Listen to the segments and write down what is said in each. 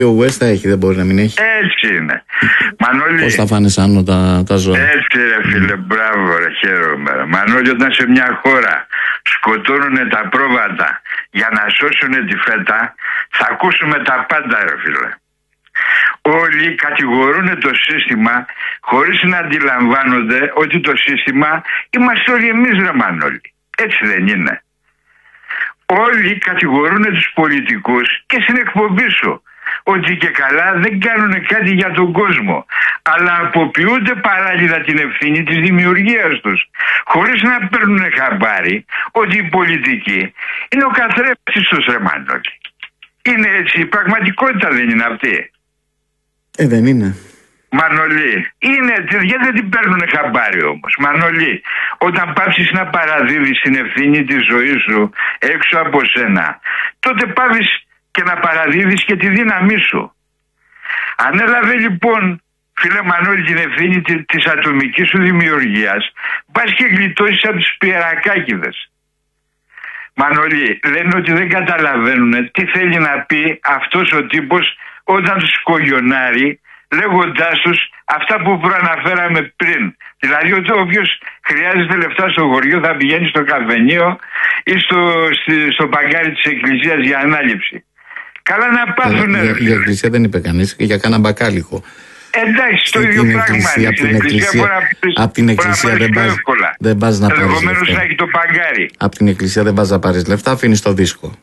Ο West θα έχει, δεν μπορεί να μην έχει. Έτσι είναι. Μανώλη. Πώς θα φάνε άνω τα ζώα. Έτσι ρε φίλε, μπράβο ρε, χαίρομαι. Μανώλη, όταν σε μια χώρα σκοτώνουν τα πρόβατα για να σώσουν τη φέτα, θα ακούσουμε τα πάντα ρε φίλε. Όλοι κατηγορούν το σύστημα χωρίς να αντιλαμβάνονται ότι το σύστημα είμαστε όλοι εμείς ρε Μανώλη. Έτσι δεν είναι? Όλοι κατηγορούν τους πολιτικούς και στην εκπομπή σου ότι και καλά δεν κάνουν κάτι για τον κόσμο, αλλά αποποιούνται παράλληλα την ευθύνη της δημιουργίας τους, χωρίς να παίρνουν χαμπάρι ότι η πολιτική είναι ο καθρέφτης τους ρε Μανώλη. Είναι έτσι, η πραγματικότητα δεν είναι αυτή? Δεν είναι. Μανώλη, είναι, γιατί δεν την παίρνουν χαμπάρι όμως? Μανώλη, όταν πάψεις να παραδίδεις την ευθύνη της ζωής σου έξω από σένα, τότε πάβεις και να παραδίδεις και τη δύναμή σου. Ανέλαβε λοιπόν, φίλε Μανώλη, την ευθύνη της ατομικής σου δημιουργίας, πας και γλιτώσεις από τους πιερακάκηδες. Μανώλη, λένε ότι δεν καταλαβαίνουν τι θέλει να πει αυτός ο τύπος όταν τους κογιονάρει, λέγοντάς τους αυτά που προαναφέραμε πριν. Δηλαδή ότι όποιος χρειάζεται λεφτά στο χωριό θα πηγαίνει στο καφενείο ή στο παγκάρι της εκκλησίας για ανάληψη. Καλά να πάθουν. Για εκκλησία δεν είπε κανείς, για κάνα μπακάλικο. Εντάξει, το ίδιο πράγμα είναι. Από την εκκλησία δεν πας να πάρεις λεφτά. Ενδεχομένως να έχει το παγκάρι. Από την εκκλησία δεν πας να πάρεις λεφτά, αφήνεις το δίσκο.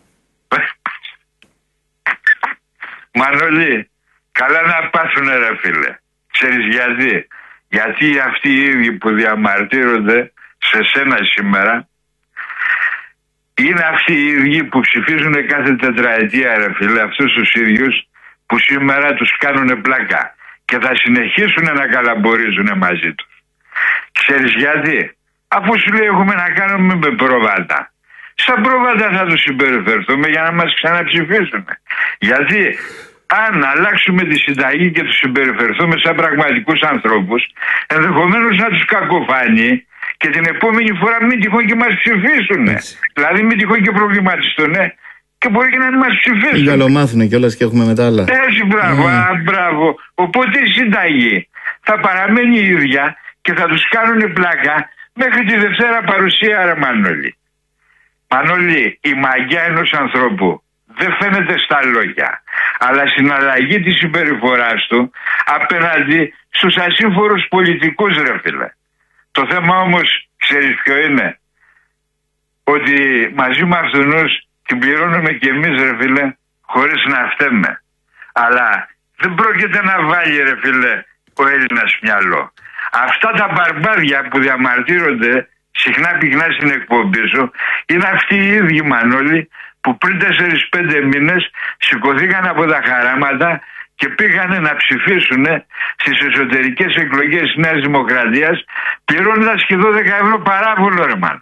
Μανώλη, καλά να πάθουνε ρε φίλε. Ξέρεις γιατί? Γιατί αυτοί οι ίδιοι που διαμαρτύρονται σε σένα σήμερα είναι αυτοί οι ίδιοι που ψηφίζουν κάθε τετραετία ρε φίλε, αυτούς τους ίδιους που σήμερα τους κάνουν πλάκα και θα συνεχίσουν να καλαμπορίζουν μαζί τους. Ξέρεις γιατί? Αφού σου λέει έχουμε να κάνουμε με πρόβατα. Στα πρόβατα θα τους συμπεριφερθούμε για να μας ξαναψηφίσουν. Γιατί αν αλλάξουμε τη συνταγή και τους συμπεριφερθούμε σαν πραγματικούς ανθρώπους, ενδεχομένως να τους κακοφάνει και την επόμενη φορά μην τυχόν και μας ψηφίσουν. Δηλαδή μην τυχόν και προβληματιστούν και μπορεί και να μην μας ψηφίσουν. Για να μάθουνε κιόλας και έχουμε μετά άλλα. Έτσι, μπράβο, μπράβο. Οπότε η συνταγή θα παραμένει η ίδια και θα τους κάνουν πλάκα μέχρι τη Δευτέρα παρουσία ρε Μανώλη. Μανώλη, η μαγιά ενός ανθρώπου δεν φαίνεται στα λόγια, αλλά στην αλλαγή της συμπεριφοράς του απέναντι στους ασύμφορους πολιτικούς ρε φίλε. Το θέμα όμως ξέρεις ποιο είναι? Ότι μαζί με αυτούς την πληρώνουμε κι εμείς ρε φίλε, χωρίς να φταίμε. Αλλά δεν πρόκειται να βάλει ρε φίλε ο Έλληνας μυαλό. Αυτά τα μπαρμπάδια που διαμαρτύρονται συχνά πυκνά στην εκπομπή σου είναι αυτοί οι ίδιοι Μανώλη που πριν 4-5 μήνες σηκωθήκαν από τα χαράματα και πήγανε να ψηφίσουν στις εσωτερικές εκλογές της Νέας Δημοκρατίας πληρώνοντας και 12 ευρώ παράβολο ρε Μάνο.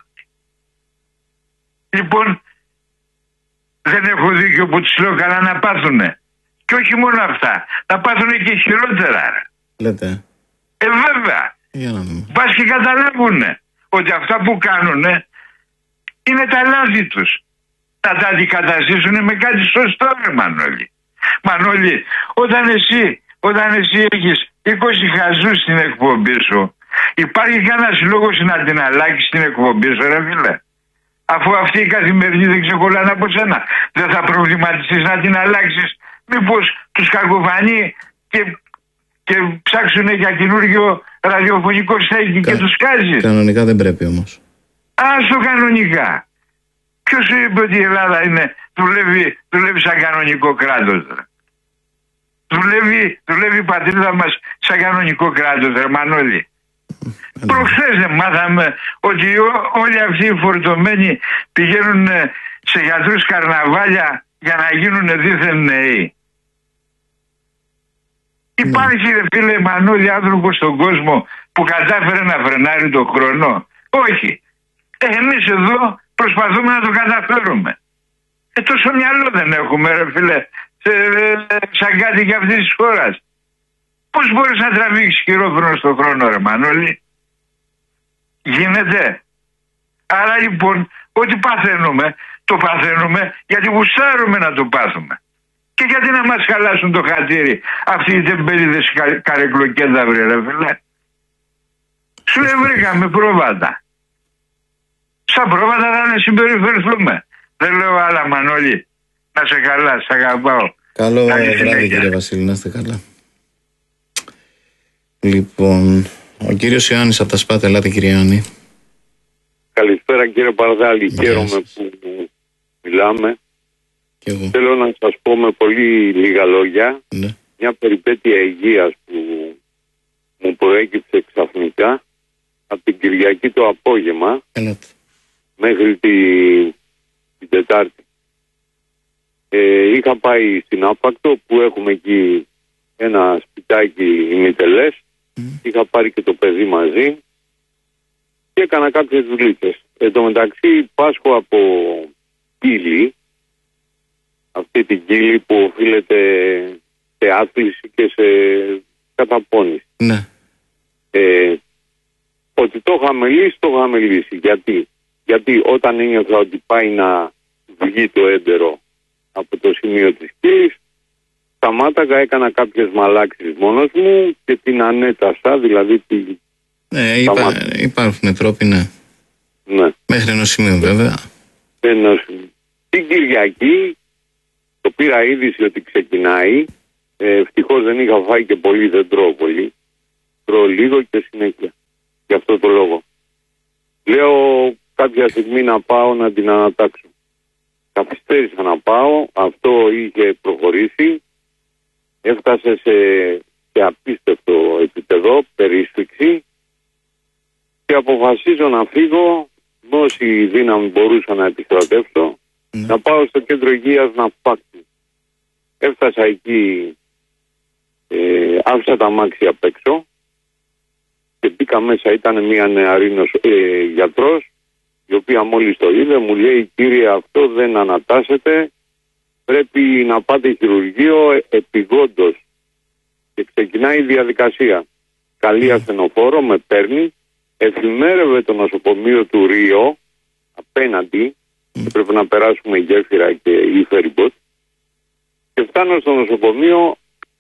Λοιπόν, δεν έχω δίκιο που τους λέω καλά να πάθουνε. Και όχι μόνο αυτά, να πάθουνε και χειρότερα ρε. Λέτε. Βέβαια. Πας και καταλάβουνε ότι αυτά που κάνουνε είναι τα λάθη τους. Θα τα αντικαταστήσουν με κάτι σωστό ρε Μανώλη. Μανώλη, όταν εσύ έχεις 20 χαζούς στην εκπομπή σου, υπάρχει κανένας λόγος να την αλλάξεις την εκπομπή σου ρε φίλε? Αφού αυτοί οι καθημερινοί δεν ξεκολλάνε από σένα, δεν θα προβληματιστείς να την αλλάξεις? Μήπως τους κακοφανεί και ψάξουν για καινούργιο ραδιοφωνικό στέκι και τους κάζεις? Κανονικά δεν πρέπει όμως. Άστο κανονικά. Ποιος σου είπε ότι η Ελλάδα δουλεύει σαν κανονικό κράτος? Δουλεύει η πατρίδα μας σαν κανονικό κράτος ρε Μανώλη. Προχθές δεν μάθαμε ότι όλοι αυτοί οι φορτωμένοι πηγαίνουν σε γιατρούς καρναβάλια για να γίνουν δίθεν νέοι? Υπάρχει ρε φίλε Μανώλη άνθρωπος στον κόσμο που κατάφερε να φρενάρει τον χρόνο? Όχι. Εμείς εδώ προσπαθούμε να το καταφέρουμε. Τόσο μυαλό δεν έχουμε ρε φίλε σαν κάτι για αυτής της χώρας. Πώς μπορείς να τραβήξεις χειρόφρονο στον χρόνο ρε Μανώλη? Γίνεται? Άρα λοιπόν ό,τι παθαίνουμε το παθαίνουμε γιατί γουστάρουμε να το πάθουμε. Και γιατί να μας χαλάσουν το χατήρι αυτοί οι τεμπέληδες καρεκλοκένταυροι, ρε φίλε. Σου λέει βρήκαμε πρόβατα. Στα πρόβατα θα να συμπεριφερθούμε. Δεν λέω άλλα, Μανώλη. Να σε καλά, σ' αγαπάω. Καλό βράδυ, κύριε Βασίλη, να είστε καλά. Λοιπόν, ο κύριος Ιωάννης από τα Σπάτα, ελάτε κύριε Ιωάννη. Καλησπέρα κύριε Παρδάλη, χαίρομαι που μιλάμε. Θέλω να σας πω με πολύ λίγα λόγια μια περιπέτεια υγείας που μου προέκυψε ξαφνικά από την Κυριακή το απόγευμα μέχρι την Τετάρτη. Είχα πάει στην Άπακτο που έχουμε εκεί ένα σπιτάκι ημιτελές. Είχα πάρει και το παιδί μαζί και έκανα κάποιες δουλίτες. Εν τω μεταξύ πάσχω από κύλη, αυτή την κύλη που οφείλεται σε άθληση και σε καταπώνηση. Ναι. Ότι το είχαμε λύσει. Γιατί όταν ένιωθα ότι πάει να βγει το έντερο από το σημείο της κύλης, σταμάταγα, έκανα κάποιες μαλάξεις μόνος μου και την ανέτασα, δηλαδή ναι, υπάρχουν τρόποι, ναι. Μέχρι ενός σημείου βέβαια. Την Κυριακή το πήρα είδηση ότι ξεκινάει. Ευτυχώς δεν είχα φάει και πολύ, δεν τρώω πολύ. Τρώω λίγο και συνέχεια. Γι' αυτό το λόγο. Λέω κάποια στιγμή να πάω να την ανατάξω. Καθυστέρησα να πάω, αυτό είχε προχωρήσει. Έφτασε σε απίστευτο επίπεδο, περίσφυξη. Και αποφασίζω να φύγω, με όση δύναμη μπορούσα να επιστρατεύσω, να πάω στο κέντρο υγείας να πάξω. Έφτασα εκεί, άφησα τα αμάξια απ' έξω και μπήκα μέσα. Ήταν μια νεαρή γιατρός, η οποία μόλις το είδε μου λέει, κύριε, αυτό δεν ανατάσσεται, πρέπει να πάτε χειρουργείο επιγόντως. Και ξεκινάει η διαδικασία. Καλή ασθενοφόρο, με παίρνει, εφημέρευε το νοσοκομείο του Ρίο απέναντι, πρέπει να περάσουμε γέφυρα και υφεριμπότ, και φτάνω στο νοσοκομείο,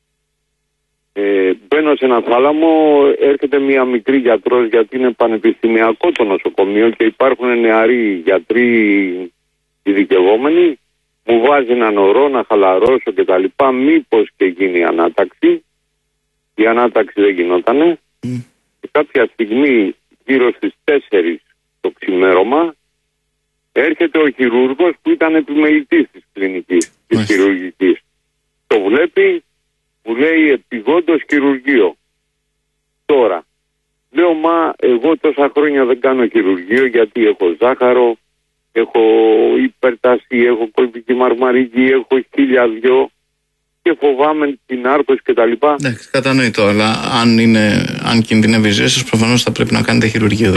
μπαίνω σε ένα θάλαμο, έρχεται μια μικρή γιατρός, γιατί είναι πανεπιστημιακό το νοσοκομείο και υπάρχουν νεαροί γιατροί ειδικευόμενοι, μου βάζει έναν ωρό να χαλαρώσω και τα λοιπά, μήπως και γίνει η ανάταξη. Η ανάταξη δεν γινότανε. Και κάποια στιγμή, γύρω στις 4 το ξημέρωμα, έρχεται ο χειρούργος που ήταν επιμελητής της κλινικής, της χειρουργικής. Το βλέπει, μου λέει επιγόντως χειρουργείο. Τώρα, λέω, μα εγώ τόσα χρόνια δεν κάνω χειρουργείο γιατί έχω ζάχαρο, έχω υπερτάση, έχω κολπική μαρμαρική, έχω 1002 και φοβάμαι την άρκωση κτλ. Ναι, κατανοητό, αλλά αν κινδυνεύει η ζωή σας, προφανώς θα πρέπει να κάνετε χειρουργείο.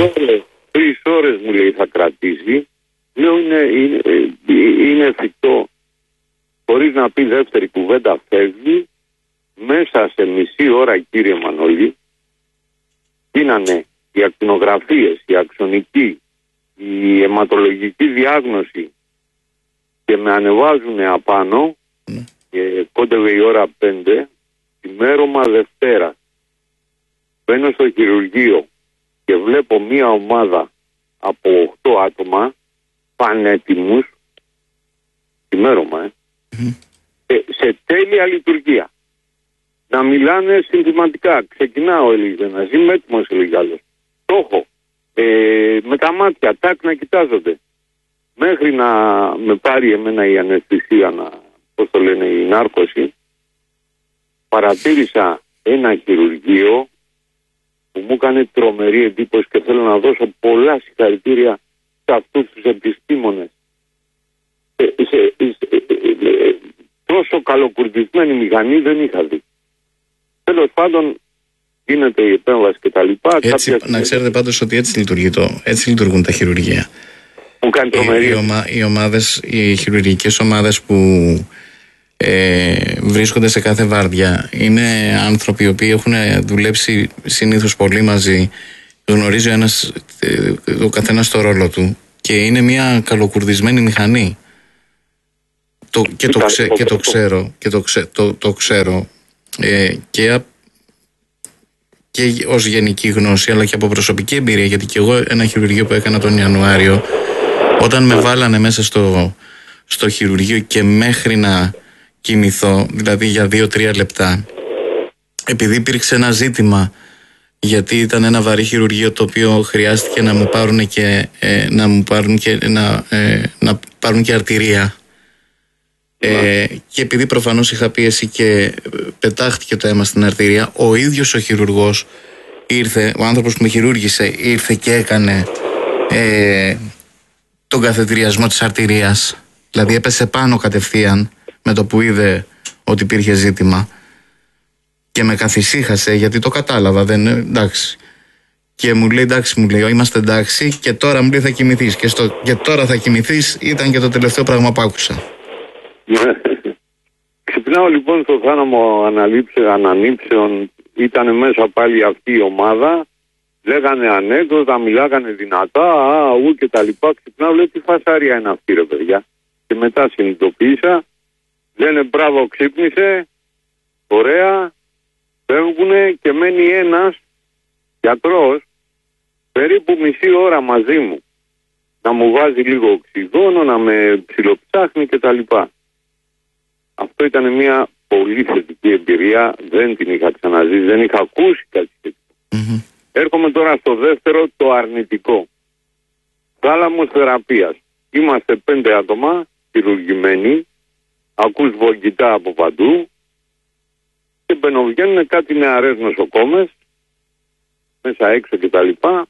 3 ώρες μου λέει θα κρατήσει. Λέω είναι εφικτό. Χωρίς να πει δεύτερη κουβέντα φεύγει. Μέσα σε μισή ώρα, κύριε Μανώλη, γίνανε οι ακτινογραφίες, η αξονική, η αιματολογική διάγνωση και με ανεβάζουν απάνω και κόντευε η ώρα 5, ημέρωμα Δευτέρα. Μπαίνω στο χειρουργείο και βλέπω μία ομάδα από 8 άτομα πανέτοιμους, ημέρωμα, σε τέλεια λειτουργία. Να μιλάνε συνθηματικά. Ξεκινάω, έλεγε ένας, είμαι έτοιμος, έλεγε άλλος. Το έχω. Με τα μάτια, τάκ, να κοιτάζονται. Μέχρι να με πάρει εμένα η αναισθησία, πώς το λένε, η νάρκωση, παρατήρησα ένα χειρουργείο που μου έκανε τρομερή εντύπωση και θέλω να δώσω πολλά συγχαρητήρια σε αυτούς τους επιστήμονες. Τόσο καλοκουρδισμένη μηχανή δεν είχα δει. Τέλος πάντων, γίνεται η επέμβαση και τα λοιπά. Να ξέρετε πάντως ότι έτσι λειτουργούν τα χειρουργεία. Μου κάνει τρομερή. Οι χειρουργικές ομάδες που βρίσκονται σε κάθε βάρδια είναι άνθρωποι οι οποίοι έχουν δουλέψει συνήθως πολύ μαζί, γνωρίζει ο καθένας το ρόλο του και είναι μια καλοκουρδισμένη μηχανή. το ξέρω και ως γενική γνώση, αλλά και από προσωπική εμπειρία, γιατί και εγώ ένα χειρουργείο που έκανα τον Ιανουάριο, όταν με βάλανε μέσα στο χειρουργείο και μέχρι να κοιμηθώ, δηλαδή για 2-3 λεπτά, επειδή υπήρξε ένα ζήτημα, γιατί ήταν ένα βαρύ χειρουργείο το οποίο χρειάστηκε να μου πάρουν και αρτηρία, και επειδή προφανώς είχα πίεση και πετάχτηκε το αίμα στην αρτηρία, ο ίδιος ο χειρουργός ήρθε, ο άνθρωπος που με χειρούργησε ήρθε και έκανε τον καθετηριασμό της αρτηρίας, δηλαδή έπεσε πάνω κατευθείαν με το που είδε ότι υπήρχε ζήτημα και με καθησύχασε, γιατί το κατάλαβα, εντάξει, και μου λέει εντάξει, είμαστε εντάξει, και τώρα μου λέει θα κοιμηθείς, και τώρα θα κοιμηθείς ήταν και το τελευταίο πράγμα που άκουσα. Ξυπνάω λοιπόν στο θάναμο ανανύψεων, ήταν μέσα πάλι αυτή η ομάδα, λέγανε ανέκδοτα, μιλάγανε δυνατά, και τα λοιπά. Ξυπνάω, λέω τι φασάρια είναι αυτή ρε παιδιά, και μετά συνειδητοποίησα, λένε μπράβο ξύπνησε, ωραία, φεύγουνε και μένει ένας γιατρός περίπου μισή ώρα μαζί μου, να μου βάζει λίγο οξυγόνο, να με ψιλοψάχνει κτλ. Αυτό ήταν μια πολύ θετική εμπειρία, δεν την είχα ξαναζήσει, δεν είχα ακούσει κάτι τέτοιο. Έρχομαι τώρα στο δεύτερο, το αρνητικό. Θάλαμος θεραπείας. Είμαστε 5 άτομα, χειρουργημένοι, ακούς βογγητά από παντού και μπαινοβγαίνουν κάτι νεαρές νοσοκόμες, μέσα έξω κτλ.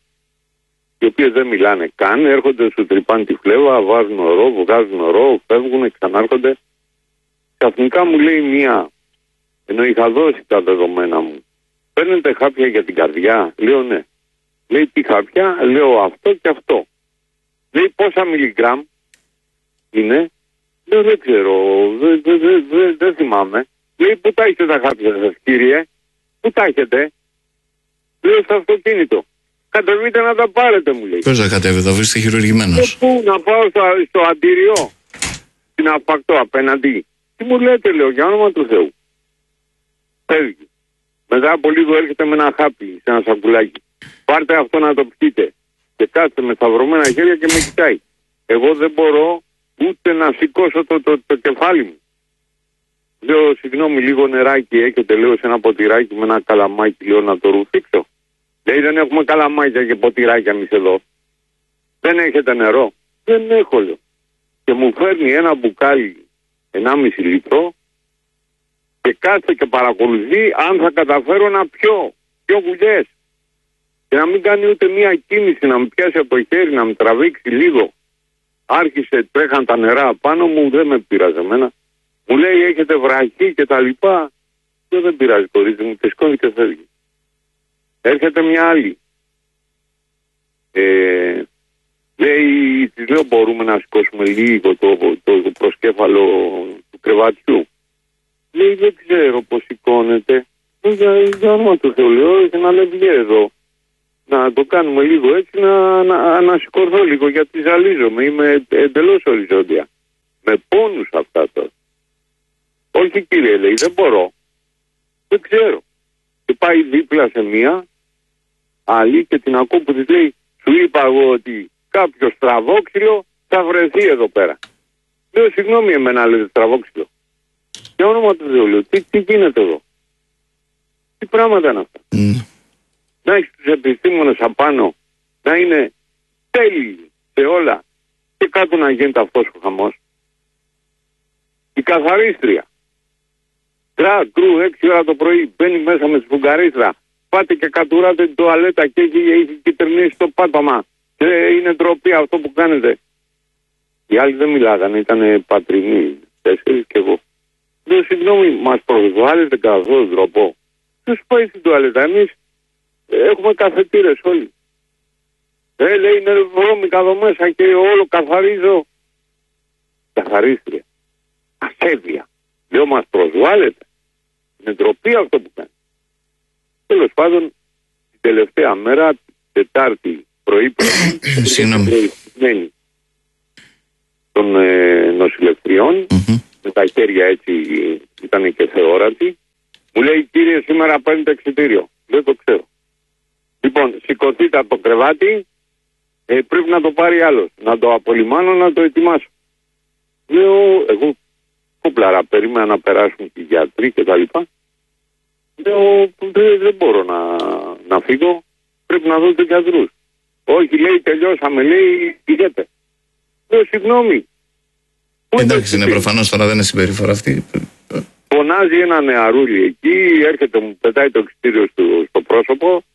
Οι οποίες δεν μιλάνε καν, έρχονται, σου τρυπάνε τη φλέβα, βάζουν ορό, βγάζουν ορό, φεύγουν, ξανάρχονται. Ξαφνικά μου λέει μία, ενώ είχα δώσει τα δεδομένα μου, παίρνετε χάπια για την καρδιά? Λέω ναι. Λέει τι χάπια? Λέω αυτό και αυτό. Λέει πόσα μιλιγκράμμ είναι? Λέω δεν ξέρω, δεν θυμάμαι. Λέει πού τα έχετε τα χάπια σας κύριε? Πού τα έχετε? Λέω στο αυτοκίνητο. Κατεβείτε να τα πάρετε μου λέει. Πώς θα κατέβετε, θα είστε χειρουργημένος? Πού να πάω στο αντίριο, στην Αφακτό απέναντι? Τι μου λέτε λέω, για όνομα του Θεού. Φεύγει. Μετά από λίγο έρχεται με ένα χάπι σε ένα σακουλάκι. Πάρτε αυτό να το πιείτε. Και κάθεται με σταυρωμένα χέρια και με κοιτάει. Εγώ δεν μπορώ ούτε να σηκώσω το κεφάλι μου. Λέω συγγνώμη, λίγο νεράκι έχετε? Λέω σε ένα ποτηράκι με ένα καλαμάκι, λέω να το ρουφήξω. Λέει δεν έχουμε καλαμάκια και ποτηράκια εμείς εδώ. Δεν έχετε νερό? Δεν έχω λέω. Και μου φέρνει ένα μπουκάλι 1,5 λίτρο και κάθεται και παρακολουθεί αν θα καταφέρω να πιω 2 γουλιές και να μην κάνει ούτε μία κίνηση, να με πιάσει από το χέρι, να με τραβήξει λίγο. Άρχισε, τρέχαν τα νερά πάνω μου, δεν με πειράζει εμένα. Μου λέει έχετε βραχή και τα λοιπά. Δεν πειράζει κορίτσι μου, και σκόνη και φεύγει. Έρχεται μια άλλη. Λέει, της λέω μπορούμε να σηκώσουμε λίγο το προσκέφαλο του κρεβατιού? Λέει δεν ξέρω πως σηκώνεται. Για όνομα του Θεού λέω, έχει ένα λευγέ εδώ. Να το κάνουμε λίγο έτσι, να σηκωθώ λίγο γιατί ζαλίζομαι, είμαι εντελώς οριζόντια. Με πόνους αυτά τώρα. Όχι κύριε λέει, δεν μπορώ. Δεν ξέρω. Και πάει δίπλα σε μία άλλη και την ακούω που της λέει, σου είπα εγώ ότι κάποιο στραβόξυλο θα βρεθεί εδώ πέρα. Λέω συγγνώμη εμένα λέτε στραβόξυλο. Για όνομα του Θεού λέω, τι γίνεται εδώ? Τι πράγματα είναι αυτά? Να έχεις τους επιστήμονες απάνω να είναι τέλειοι σε όλα και κάτω να γίνεται αυτός ο χαμός. Η καθαρίστρια κρου 6 ώρα το πρωί μπαίνει μέσα με τη φουγγαρίστρα, πάτε και κατουράτε την τουαλέτα και έχει κυτρινήσει το πάτωμα και είναι ντροπή αυτό που κάνετε. Οι άλλοι δεν μιλάγανε, ήταν πατρινοί, 4 και εγώ. Λέω συγγνώμη, μας προσβάλλετε κατά αυτόν τον τρόπο? Ποιος πάει στην τουαλέτα? Εμείς έχουμε καφετήρες όλοι. Λέει είναι βρώμικα εδώ μέσα και όλο καθαρίζω. Καθαρίστρια. Ασέβεια. Λέω μας προσβάλλετε. Είναι ντροπή αυτό που κάνει. Τέλος πάντων, την τελευταία μέρα, Τετάρτη πρωί, των νοσηλευτριών, με τα χέρια έτσι, ήταν και θεόρατη. Μου λέει, κύριε, σήμερα παίρνετε εξιτήριο. Δεν το ξέρω. Λοιπόν, σηκωθείτε από το κρεβάτι, πρέπει να το πάρει άλλος. Να το απολυμάνω, να το ετοιμάσω. Λέω, εγώ κούμπλαρα, περίμενα να περάσουν και οι γιατροί και τα λοιπά. Λέω, δεν μπορώ να φύγω, πρέπει να δω τους γιατρούς. Όχι, λέει, τελειώσαμε, λέει, πηγαίνετε. Λέω, συγγνώμη. Εντάξει, είναι προφανώς τώρα δεν είναι συμπεριφορά αυτή. Φωνάζει ένα νεαρούλι εκεί, έρχεται, μου πετάει το εξιτήριο στο πρόσωπο.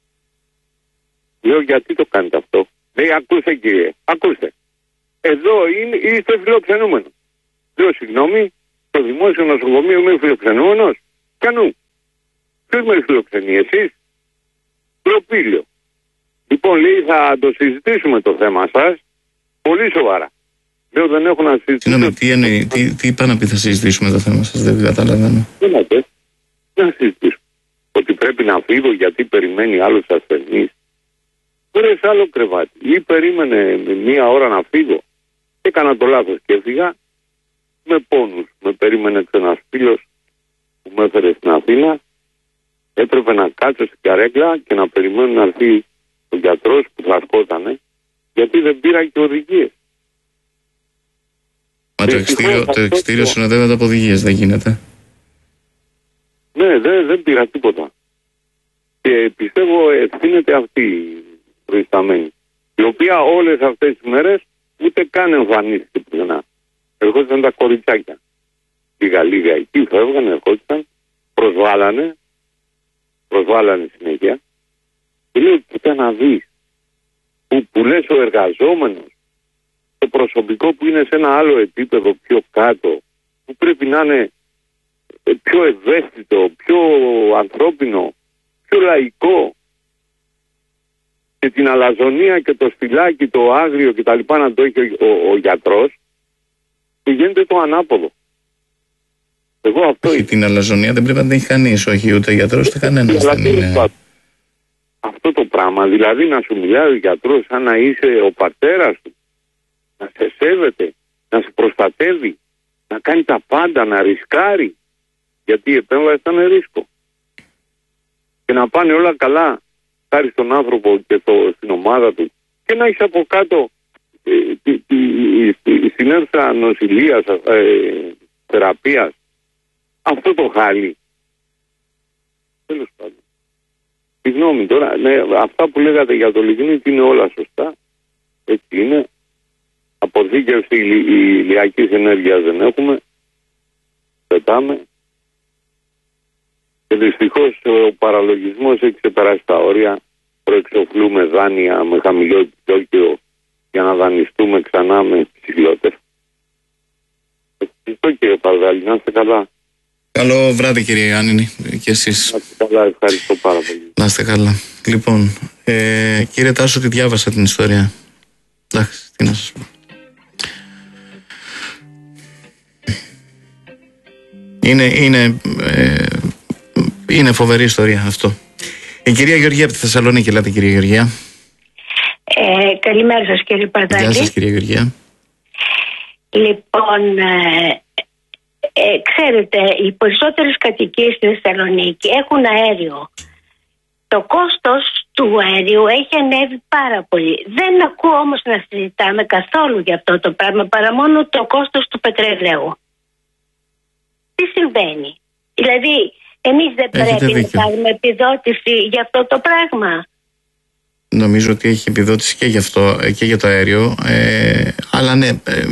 Λέω, γιατί το κάνετε αυτό? Λέει, ακούστε κύριε, ακούστε. Εδώ είστε φιλοξενούμενος. Λέω, συγγνώμη, στο δημόσιο νοσοκομείο είμαι φιλοξενούμενος. Κανού. Ποιος με φιλοξενεί, εσείς? Λέω. Λοιπόν, λέει, θα το συζητήσουμε το θέμα σας πολύ σοβαρά. Λέω, δεν έχω να συζητήσω. Συγγνώμη, τι εννοεί, τι είπα να πει θα συζητήσουμε το θέμα σας, δεν καταλαβαίνω. Να συζητήσουμε. Ότι πρέπει να φύγω γιατί περιμένει άλλος ασθενής. Βρες άλλο κρεβάτι. Ή περίμενε μία ώρα να φύγω. Έκανα το λάθος και έφυγα. Με πόνους. Με περίμενε ένας φίλος που με έφερε στην Αθήνα. Έπρεπε να κάτσω στην καρέκλα και να περιμένω να έρθει ο γιατρός που θα ερχότανε. Γιατί δεν πήρα και οδηγίες. Μα το εξιτήριο συνοδεύεται από οδηγίες, δεν γίνεται. Ναι, δεν πήρα τίποτα. Και πιστεύω ευθύνεται αυτή η προϊσταμένη, η οποία όλες αυτές τις μέρες ούτε καν εμφανίστηκε πουθενά. Ερχόντουσαν τα κοριτσάκια. Λίγα εκεί φεύγανε, ερχόντουσαν, προσβάλανε συνέχεια. Και λέω, κοίτα να δεις, που λες ο εργαζόμενος, το προσωπικό που είναι σε ένα άλλο επίπεδο πιο κάτω, που πρέπει να είναι πιο ευαίσθητο, πιο ανθρώπινο, πιο λαϊκό, και την αλαζονία και το στυλάκι, το άγριο και τα λοιπά να το έχει ο γιατρός, και γίνεται το ανάποδο. Εγώ αυτό... Όχι, την αλαζονία δεν πρέπει να την έχει κανείς, όχι ούτε γιατρός ούτε κανένας. Αυτό το πράγμα, δηλαδή να σου μιλάει ο γιατρός σαν να είσαι ο πατέρας του, να σε σέβεται, να σε προστατεύει, να κάνει τα πάντα, να ρισκάρει, γιατί η επέμβαση ήταν ρίσκο. Και να πάνε όλα καλά, χάρη στον άνθρωπο και στην ομάδα του, και να έχεις από κάτω στην αίθουσα νοσηλείας, θεραπείας, αυτό το χάλι. Τέλος πάντων. Συγγνώμη τώρα, ναι, αυτά που λέγατε για το λιγνίτη είναι όλα σωστά. Έτσι είναι. Αποθήκευση ηλιακής ενέργειας δεν έχουμε. Πετάμε. Και δυστυχώς ο παραλογισμός έχει ξεπεράσει τα όρια. Προεξοφλούμε δάνεια με χαμηλό επιτόκιο για να δανειστούμε ξανά με ψηλότερα. Ευχαριστώ κύριε Παρδάλη, να είστε καλά. Καλό βράδυ κύριε Γιάννη και εσείς. Να είστε καλά, ευχαριστώ πάρα πολύ. Να είστε καλά. Λοιπόν, κύριε Τάσο, τη διάβασα την ιστορία. Εντάξει, τι να σας πω. Είναι φοβερή ιστορία αυτό. Η κυρία Γεωργία από τη Θεσσαλονίκη, ελάτε κυρία Γεωργία. Καλημέρα σας κύριε Παρτάκη. Γεια σας κυρία Γεωργία. Λοιπόν, ξέρετε, οι περισσότερες κατοικίες στη Θεσσαλονίκη έχουν αέριο. Το κόστος του αερίου έχει ανέβει πάρα πολύ. Δεν ακούω όμως να συζητάμε καθόλου για αυτό το πράγμα, παρά μόνο το κόστος του πετρελαίου. Τι συμβαίνει? Δηλαδή, εμείς δεν πρέπει να πάρουμε επιδότηση για αυτό το πράγμα? Νομίζω ότι έχει επιδότηση και για αυτό και για το αέριο, αλλά ναι,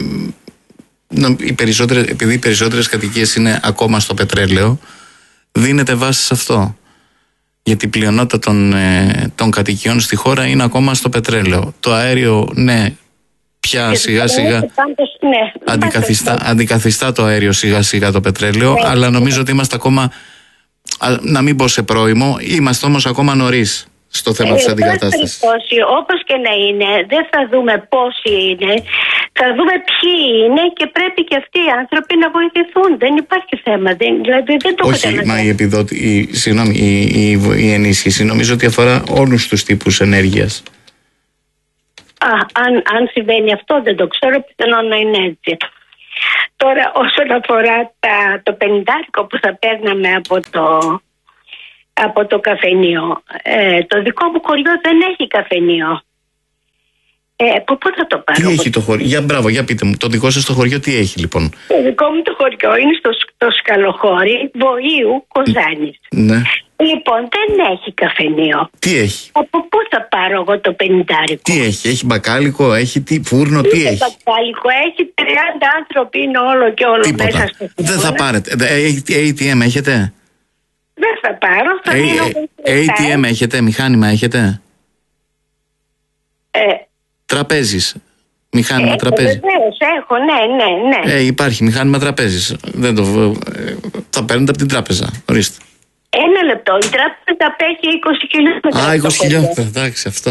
επειδή οι περισσότερες κατοικίες είναι ακόμα στο πετρέλαιο, δίνεται βάση σε αυτό. Γιατί η πλειονότητα των κατοικιών στη χώρα είναι ακόμα στο πετρέλαιο. Το αέριο, ναι, πια σιγά σιγά αντικαθιστά το αέριο σιγά σιγά το πετρέλαιο, αλλά νομίζω ότι είμαστε ακόμα, να μην πω σε πρώιμο, είμαστε όμως ακόμα νωρίς στο θέμα της αντικατάστασης. Όπως και να είναι, δεν θα δούμε πόσοι είναι, θα δούμε ποιοι είναι και πρέπει και αυτοί οι άνθρωποι να βοηθηθούν. Δεν υπάρχει θέμα. Δηλαδή δεν το καταλαβαίνω. Η ενίσχυση νομίζω ότι αφορά όλους τους τύπους ενέργειας. Αν συμβαίνει αυτό δεν το ξέρω, πιθανόν να είναι έτσι. Τώρα όσον αφορά το 50 που θα παίρναμε από το καφενείο, το δικό μου χωριό δεν έχει καφενείο. Πού θα το πάρω? Τι έχει το χωριό? Για πείτε μου, το δικό σας το χωριό τι έχει λοιπόν? Το δικό μου το χωριό είναι στο Σκαλοχώρι Βοήου Κοζάνης. Ναι. Λοιπόν, δεν έχει καφενείο. Τι έχει? Από πού θα πάρω εγώ το 50? Τι έχει μπακάλικο, έχει φούρνο, τι έχει? Μπακάλικο, έχει 30 άνθρωποι, είναι όλο και όλο. Τίποτα. Μέσα στο χώρο. Δεν θα πάρετε. ATM έχετε? Δεν θα πάρω. ATM έχετε, μηχάνημα έχετε? Τραπέζις. Μηχάνημα τραπέζι. Βεβαίως έχω, ναι. Υπάρχει μηχάνημα τραπέζις. Θα παίρνετε από την τράπεζα. Ορίστε. Ένα λεπτό. Η τράπεζα απέχει 20 χιλιόμετρα. 20 χιλιόμετρα, εντάξει, αυτό.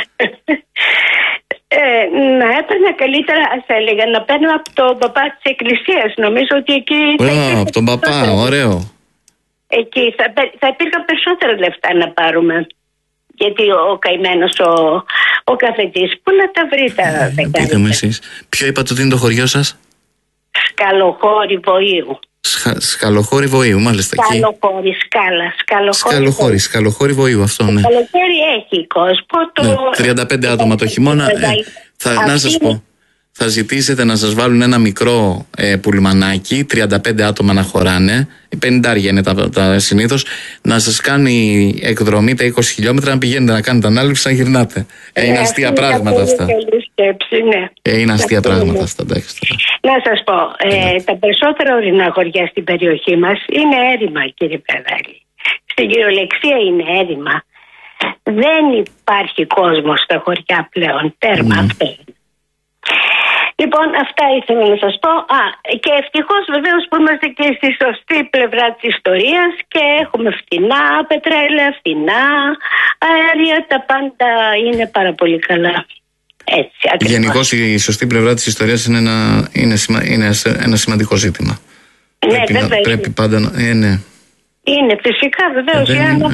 Να έπαιρνα καλύτερα, ας έλεγα, να παίρνω από τον παπά της εκκλησίας. Νομίζω ότι εκεί. Από τον παπά, ωραίο. Εκεί θα υπήρχαν περισσότερα λεφτά να πάρουμε. Γιατί ο καημένος ο καφετής, πού να τα βρει τα δεκάρια? Πείτε μου εσείς. Ποιο είπατε ότι είναι το χωριό σας? Σκαλοχώρι Βοήου. Σκαλοχώρι Βοήου, μάλιστα. Σκαλοχώρι, Σκαλοχώρι Βοήου, αυτό, ναι. Σκαλοχώρι έχει κόσμο. 35 άτομα το χειμώνα. Να σας πω. Θα ζητήσετε να σας βάλουν ένα μικρό πουλμανάκι, 35 άτομα να χωράνε, 50 είναι τα συνήθως, να σας κάνει εκδρομή τα 20 χιλιόμετρα, να πηγαίνετε να κάνετε ανάληψη, να γυρνάτε. Είναι αστεία πράγματα αυτά. Είναι αστεία πράγματα αυτά. Να σας πω, τα περισσότερα ορεινά χωριά στην περιοχή μας είναι έρημα, κύριε Πεδάλη. Στην κυριολεξία είναι έρημα. Δεν υπάρχει κόσμος στα χωριά πλέον. Τέρμα αυτό. Λοιπόν, αυτά ήθελα να σας πω. Και ευτυχώς βεβαίως που είμαστε και στη σωστή πλευρά της ιστορίας και έχουμε φτηνά πετρέλαια, φτηνά αέρια, τα πάντα είναι πάρα πολύ καλά. Έτσι, ακριβώς. Γενικώς η σωστή πλευρά της ιστορίας είναι ένα σημαντικό ζήτημα. Ναι, πρέπει πάντα να... ναι. Είναι φυσικά βεβαίως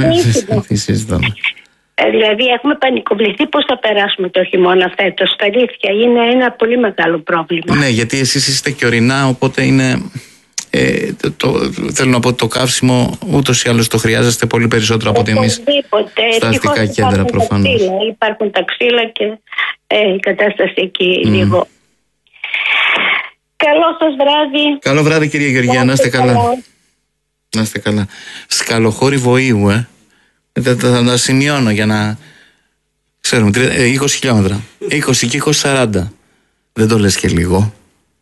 Δηλαδή έχουμε πανικοβληθεί πώς θα περάσουμε το χειμώνα φέτος. Στα αλήθεια είναι ένα πολύ μεγάλο πρόβλημα. Ναι, γιατί εσείς είστε και ορεινά, οπότε είναι... θέλω να πω, το καύσιμο ούτως ή άλλως το χρειάζεστε πολύ περισσότερο από ότι εμείς στα αστικά κέντρα προφανώς. Υπάρχουν τα ξύλα και η κατάσταση εκεί λίγο. Καλό σας βράδυ. Καλό βράδυ, κυρία Γεωργία, να είστε καλά. Να είστε καλά. Σκαλοχώρι Βοήου, θα τα σημειώνω για να ξέρουμε. 20 χιλιόμετρα. 20 και 20-40. Δεν το λες και λίγο.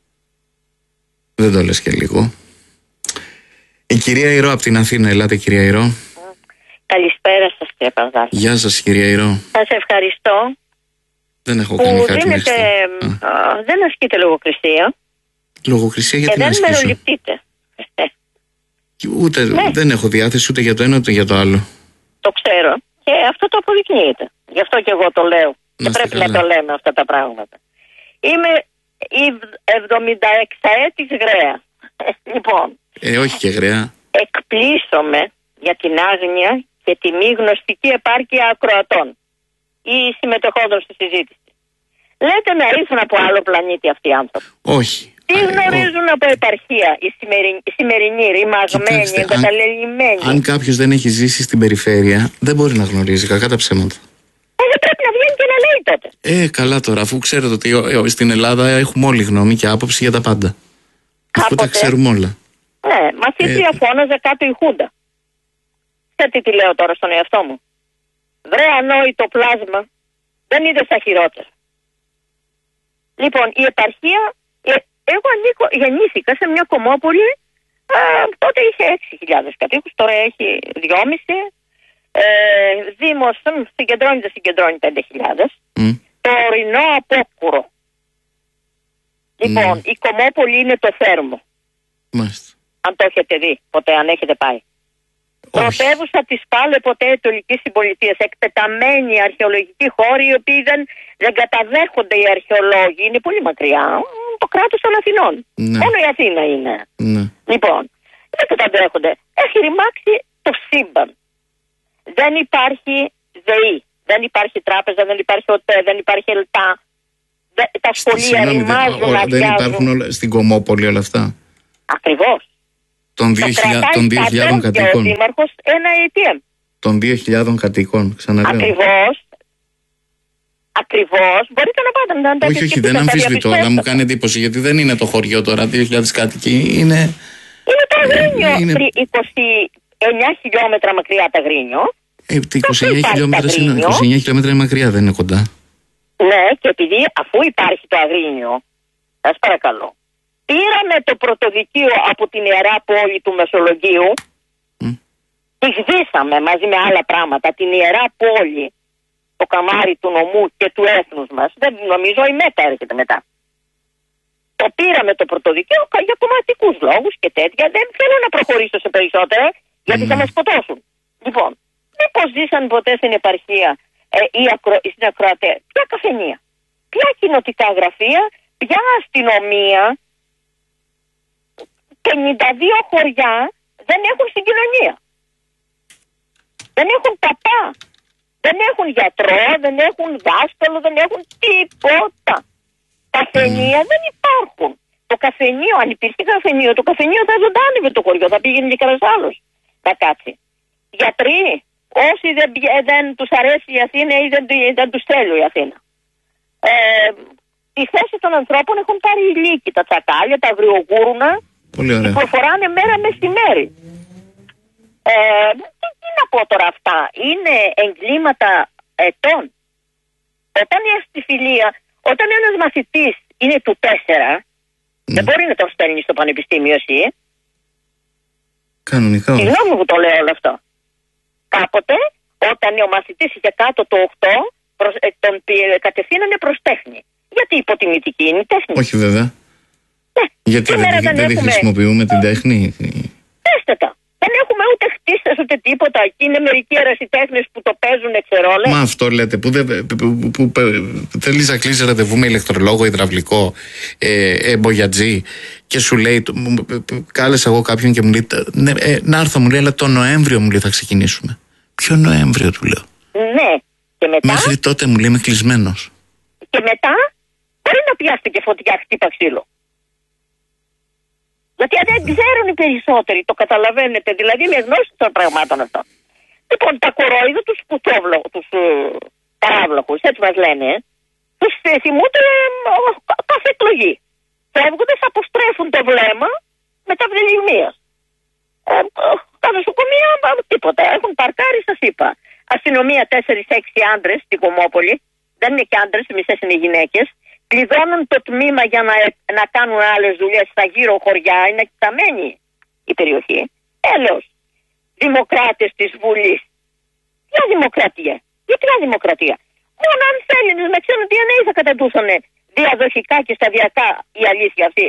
Η κυρία Ηρώ από την Αθήνα. Ελάτε, κυρία Ηρώ. Καλησπέρα σας, κύριε Παπαδάκη. Γεια σας, κυρία Ηρώ. Σας ευχαριστώ. Δεν έχω κάνει κάτι μέχρι δεν ασκείτε λογοκρισία. Λογοκρισία γιατί δεν μεροληπτείτε. Ούτε δεν έχω διάθεση ούτε για το ένα ούτε για το άλλο. Το ξέρω και αυτό το αποδεικνύεται. Γι' αυτό και εγώ το λέω. Και πρέπει να το λέμε αυτά τα πράγματα. Είμαι η 76έτης γραία. Λοιπόν. Όχι και γραία. Εκπλήσωμαι για την άγνοια και τη μη γνωστική επάρκεια ακροατών ή συμμετεχόντων στη συζήτηση. Λέτε να ήρθαν από άλλο πλανήτη αυτοί οι άνθρωποι. Όχι. Τι γνωρίζουν από επαρχία οι σημερινοί, ρημαγμένοι, εγκαταλελειμμένοι. Αν κάποιος δεν έχει ζήσει στην περιφέρεια, δεν μπορεί να γνωρίζει, κακά τα ψέματα. Δεν πρέπει να βγαίνει και να λέει τότε. Καλά τώρα, αφού ξέρετε ότι στην Ελλάδα έχουμε όλη γνώμη και άποψη για τα πάντα. Αφού τα ξέρουμε όλα. Ναι, μαθήτρια φώναζε κάτω η Χούντα. Ξέρετε τι λέω τώρα στον εαυτό μου. Βρε ανόητο πλάσμα, δεν είδε τα χειρότερα. Λοιπόν, η επαρχία, εγώ γεννήθηκα σε μια κομμόπολη, τότε είχε 6.000 κατοίκους, τώρα έχει 2,5. Δήμος συγκεντρώνει 5.000. Το ορεινό Απόκουρο. Λοιπόν, η κομμόπολη είναι το Θέρμο. Μάλιστα. Αν το έχετε δει ποτέ, αν έχετε πάει. Πρωτεύουσα της παλαιποτέ Αιτωλικής Συμπολιτείας, εκτεταμένοι αρχαιολογικοί χώροι, οι οποίοι δεν καταδέχονται οι αρχαιολόγοι, είναι πολύ μακριά. Το κράτος των Αθηνών. Ναι. Μόνο η Αθήνα είναι. Ναι. Λοιπόν, δεν καταδέχονται. Έχει ρημάξει το σύμπαν. Δεν υπάρχει ΔΕΗ, δεν υπάρχει τράπεζα, δεν υπάρχει ΟΤΕ, δεν υπάρχει ΕΛΤΑ. Τα σχολεία ρημάζουν, δεν υπάρχουν στην Κομμόπολη όλα αυτά. Ακριβώς. Των 2.000 κατοίκων. Και ο δήμαρχος ένα ATM. Των 2.000 κατοίκων, ξαναλέω. Ακριβώς. Μπορείτε να πάτε να τα όχι, δεν αμφισβητώ, αλλά μου κάνει εντύπωση γιατί δεν είναι το χωριό τώρα, 2.000 κάτοικοι. Είναι το Αγρίνιο. 29 χιλιόμετρα μακριά από το Αγρίνιο. 29 χιλιόμετρα είναι μακριά, δεν είναι κοντά. Ναι, και επειδή αφού υπάρχει το Αγρίνιο, σας παρακαλώ, πήραμε το πρωτοδικείο από την Ιερά Πόλη του Μεσολογγίου, τη χδίσαμε μαζί με άλλα πράγματα, την Ιερά Πόλη, το καμάρι του νομού και του έθνους μας. Δεν νομίζω η ΜΕΤΑ έρχεται μετά. Το πήραμε το πρωτοδικείο για κομματικούς λόγους και τέτοια. Δεν θέλω να προχωρήσω σε περισσότερα, γιατί θα μας σκοτώσουν. Λοιπόν, μήπως ζήσαν ποτέ στην επαρχία ή στην ακροατέα, ποια καφενεία, ποια κοινοτικά γραφεία, ποια αστυνομία, 52 χωριά δεν έχουν συγκοινωνία. Δεν έχουν παπά, δεν έχουν γιατρό, δεν έχουν δάσκαλο, δεν έχουν τίποτα. Καφενεία δεν υπάρχουν. Το καφενείο, αν υπήρχε καφενείο, το καφενείο θα ζωντάνευε το χωριό, θα πήγαινε και κανένας άλλος να κάτσει. Γιατροί, όσοι δεν τους αρέσει η Αθήνα ή δεν τους θέλει η Αθήνα. Τη θέση των ανθρώπων έχουν πάρει οι λύκοι, τα τσακάλια, τα αγριογούρουνα, που προφοράνε μέρα μεσημέρι. Τι να πω τώρα αυτά, είναι εγκλήματα ετών. Όταν η αστιφιλία, όταν ένας μαθητής είναι του 4, δεν μπορεί να τον στέλνει στο πανεπιστήμιο εσύ. Κανονικά. Συγγνώμη που το λέω όλο αυτό. Κάποτε, όταν ο μαθητής είχε κάτω το 8, τον κατευθύνανε προς τέχνη. Γιατί υποτιμητική είναι η τέχνη. Όχι βέβαια. Ναι. Γιατί δεν τη χρησιμοποιούμε την τέχνη. Πέστε τα. Δεν έχουμε ούτε χτίστες ούτε τίποτα. Εκεί είναι μερικοί ερασιτέχνες που το παίζουν εξερόλες. Μα αυτό λέτε. Που θέλεις να κλείσεις ραντεβού με ηλεκτρολόγο, υδραυλικό, εμπογιατζή και σου λέει. Κάλεσα εγώ κάποιον και μου λέει. Να έρθω, μου λέει, αλλά το Νοέμβριο μου λέει θα ξεκινήσουμε. Ποιο Νοέμβριο, του λέω. Ναι. Και μετά. Μέχρι τότε μου λέει είμαι κλεισμένος. Και μετά μπορεί να πιάσετε και φωτιά, χτύπα ξύλο. Γιατί δεν ξέρουν οι περισσότεροι, το καταλαβαίνετε, δηλαδή με γνώση των πραγμάτων αυτών. Λοιπόν, τα κορόιδα, τους παράβλαχους, έτσι μας λένε, τους θυμούνται κάθε εκλογή. Φεύγοντας αποστρέφουν το βλέμμα με τα βλημίας. Τα νοσοκομεία, τίποτα, έχουν παρκάρει, σας είπα. Αστυνομία 4-6 άντρες στην Κομμόπολη, δεν είναι και άντρες, μισές είναι γυναίκες. Κλειδώνουν το τμήμα για να κάνουν άλλες δουλειές στα γύρω χωριά. Είναι εκταμένη η περιοχή. Έλεος. Δημοκράτες της Βουλής. Ποια δημοκρατία. Για ποια δημοκρατία. Μόνο αν θέλουν να ξέρουν τι DNA θα καταντούσαν διαδοχικά και σταδιακά η αλήθεια αυτή.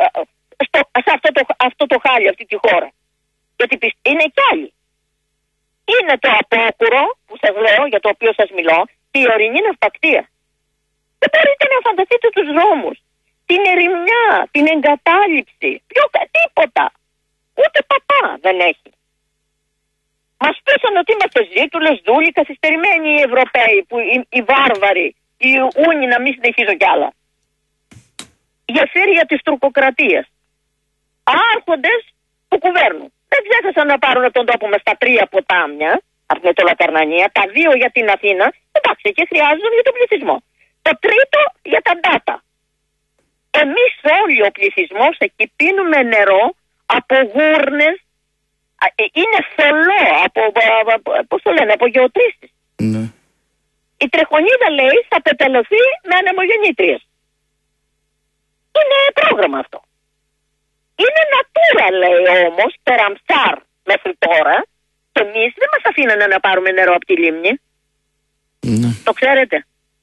Σε αυτό το χάλι, αυτή τη χώρα. Γιατί είναι κι άλλοι. Είναι το απόκουρο που σας λέω, για το οποίο σας μιλώ, τη ορεινή ναυπακτία. Δεν μπορείτε να φανταστείτε τους δρόμους, την ερημιά, την εγκατάλειψη, τίποτα. Ούτε παπά δεν έχει. Μας πέσαν ότι είμαστε ζήτουλες, δούλοι, καθυστερημένοι οι Ευρωπαίοι, οι βάρβαροι, οι ούνοι, να μην συνεχίζω κι άλλα. Γεφύρια της τουρκοκρατίας. Άρχοντες που κουβέρνουν. Δεν ξέχασαν να πάρουν τον τόπο με στα 3 ποτάμια, αυτή το Λαταρνανία, τα 2 για την Αθήνα, εντάξει, και χρειάζονταν για τον πληθυσμό. Το 3ο για τα ντάτα. Εμείς όλοι ο πληθυσμός εκεί πίνουμε νερό από γούρνες, είναι θολό, πώς το λένε, από γεωτρήσεις. Ναι. Η τρεχονίδα λέει θα πεταλωθεί με ανεμογεννήτριες. Είναι πρόγραμμα αυτό. Είναι natura λέει όμως, τεραμψάρ μέχρι τώρα, και εμείς δεν μας αφήνανε να πάρουμε νερό από τη λίμνη. Ναι. Το ξέρετε.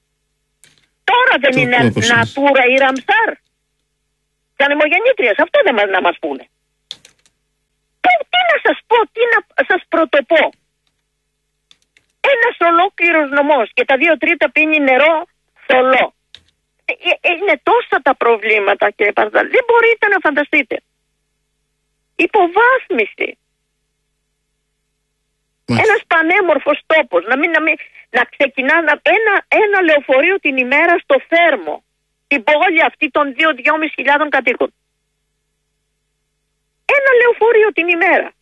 Τώρα δεν είναι natura ή ραμψάρ. Και ανεμογεννήτριες, αυτό δεν να μας πούνε. Τι να σας πω, τι να σας πρωτοπώ. Ένας ολόκληρος νομός και τα 2/3 πίνει νερό θολό. Είναι τόσα τα προβλήματα, κύριε Παρδάλη. Δεν μπορείτε να φανταστείτε. Υποβάθμιση. Ένας πανέμορφος τόπος. Να ξεκινά ένα λεωφορείο την ημέρα στο Θέρμο. Την πόλη αυτή των 2.000-2.500 κατοίκων. Ένα λεωφορείο την ημέρα.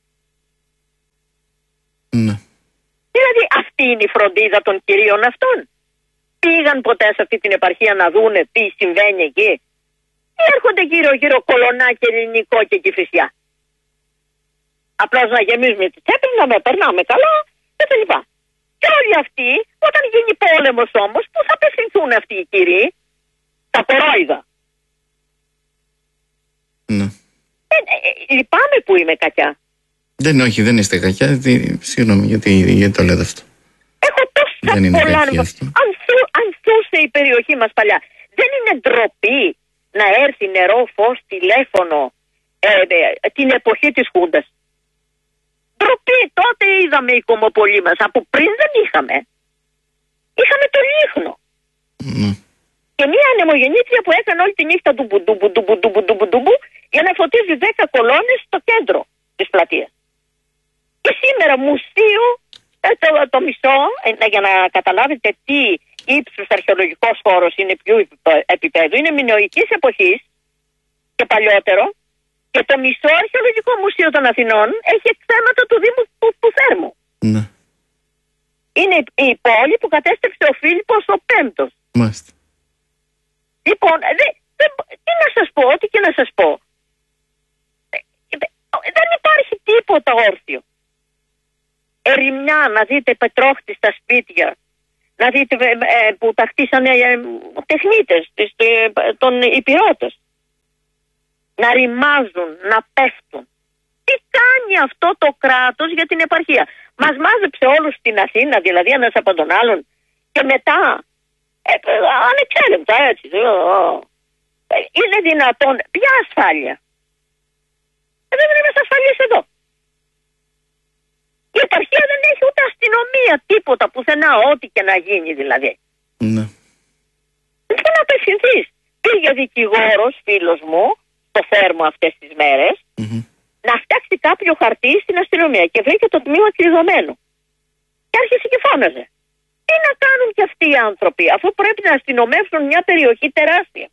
Ναι. Δηλαδή αυτή είναι η φροντίδα των κυρίων αυτών. Πήγαν ποτέ σε αυτή την επαρχία να δούνε τι συμβαίνει εκεί? Ή έρχονται γύρω-γύρω Κολονάκι, Ελληνικό και Κηφισιά? Απλώς να γεμίζουμε τις τσέπες, να περνάμε καλά κτλ. Και όλοι αυτοί, όταν γίνει πόλεμος όμως, πού θα απευθυνθούν αυτοί οι κύριοι? Τα κορόιδα. Ναι. Λυπάμαι που είμαι κακιά. Όχι, δεν είστε κακιά. Συγγνώμη, γιατί το λέτε αυτό? Έχω τόσα πολλά. Ανθούσε η περιοχή μας παλιά. Δεν είναι ντροπή να έρθει νερό, φως, τηλέφωνο την εποχή της Χούντας? Ντροπή. Τότε είδαμε η Κομοπολή μας. Από πριν δεν είχαμε. Είχαμε το Λίχνο. Και μία ανεμογεννήτρια που έκανε όλη τη νύχτα ντουμπου για να φωτίζει 10 κολόνες στο κέντρο της πλατείας. Και σήμερα μουσείο, το μισό, για να καταλάβετε τι ύψους αρχαιολογικός χώρος είναι, ποιου επίπεδου, είναι μινωικής εποχής και παλιότερο, και το μισό αρχαιολογικό μουσείο των Αθηνών έχει εκθέματα του Δήμου του Θέρμου. Ναι. Είναι η πόλη που κατέστρεψε ο Φίλιππος ο Πέμπτος. Μάλιστα. Λοιπόν, τι να σας πω, ό,τι και να σας πω. Δεν υπάρχει τίποτα όρθιο. Ερημιά, να δείτε πετρόχτιστα σπίτια, να δείτε που τα χτίσανε τεχνίτες, των υπηρώτες. Να ρημάζουν, να πέφτουν. Τι κάνει αυτό το κράτος για την επαρχία? Μας μάζεψε όλους στην Αθήνα, δηλαδή ένας από τον άλλον, και μετά ανεξέλεγκτα έτσι. Είναι δυνατόν? Ποια ασφάλεια? Δεν είμαστε ασφαλείς εδώ. Η επαρχία δεν έχει ούτε αστυνομία, τίποτα, πουθενά, ό,τι και να γίνει δηλαδή. Ναι. Δεν απευθυνθείς. Πήγε δικηγόρος, φίλος μου, στο Θέρμο αυτές τις μέρες, να φτιάξει κάποιο χαρτί στην αστυνομία και βρήκε το τμήμα κλειδωμένο. Και άρχισε και φώναζε. Τι να κάνουν και αυτοί οι άνθρωποι, αφού πρέπει να αστυνομεύσουν μια περιοχή τεράστια?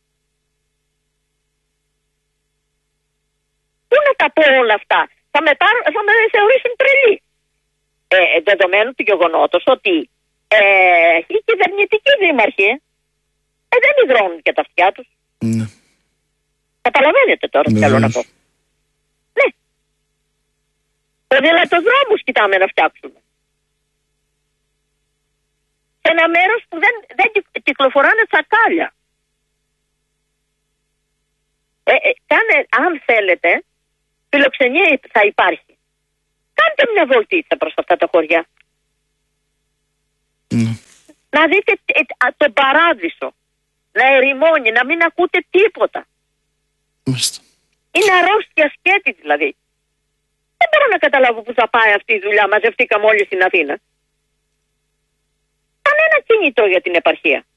Πού να τα πω όλα αυτά? Θα με θεωρήσουν τρελή. Δεδομένου του γεγονότος ότι οι κυβερνητικοί δήμαρχοι δεν υδρώνουν και τα αυτιά τους. Ναι. Καταλαβαίνετε τώρα τι θέλω να πω? Ναι. Ποδηλατοδρόμους κοιτάμε να φτιάξουμε. Σε ένα μέρος που δεν κυκλοφοράνε τσακάλια. Αν θέλετε, φιλοξενία θα υπάρχει. Κάντε μια βολτίτσα προς αυτά τα χωριά. Να δείτε τον Παράδεισο να ερημώνει, να μην ακούτε τίποτα. Είναι αρρώστια σκέτη δηλαδή. Δεν μπορώ να καταλάβω που θα πάει αυτή η δουλειά. Μαζευτήκαμε όλοι στην Αθήνα. Κανένα κινητό για την επαρχία.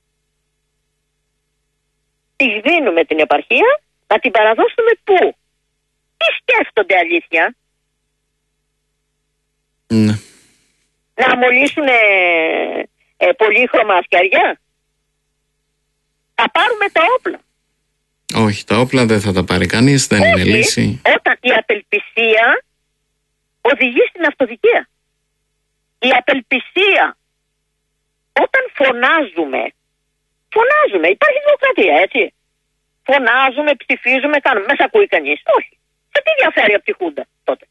Τη δίνουμε την επαρχία, να την παραδώσουμε πού? Τι σκέφτονται αλήθεια? Ναι. Να αμολύσουν πολύχρωμα αυτιαριά? Θα πάρουμε τα όπλα. Όχι, τα όπλα δεν θα τα πάρει κανείς, δεν είναι λύση. Όταν η απελπισία οδηγεί στην αυτοδικία. Η απελπισία, όταν φωνάζουμε, υπάρχει δημοκρατία, έτσι. Φωνάζουμε, ψηφίζουμε, κάνουμε. Μέσα ακούει κανείς? Όχι. Σε τι διαφέρει από τη Χούντα τότε?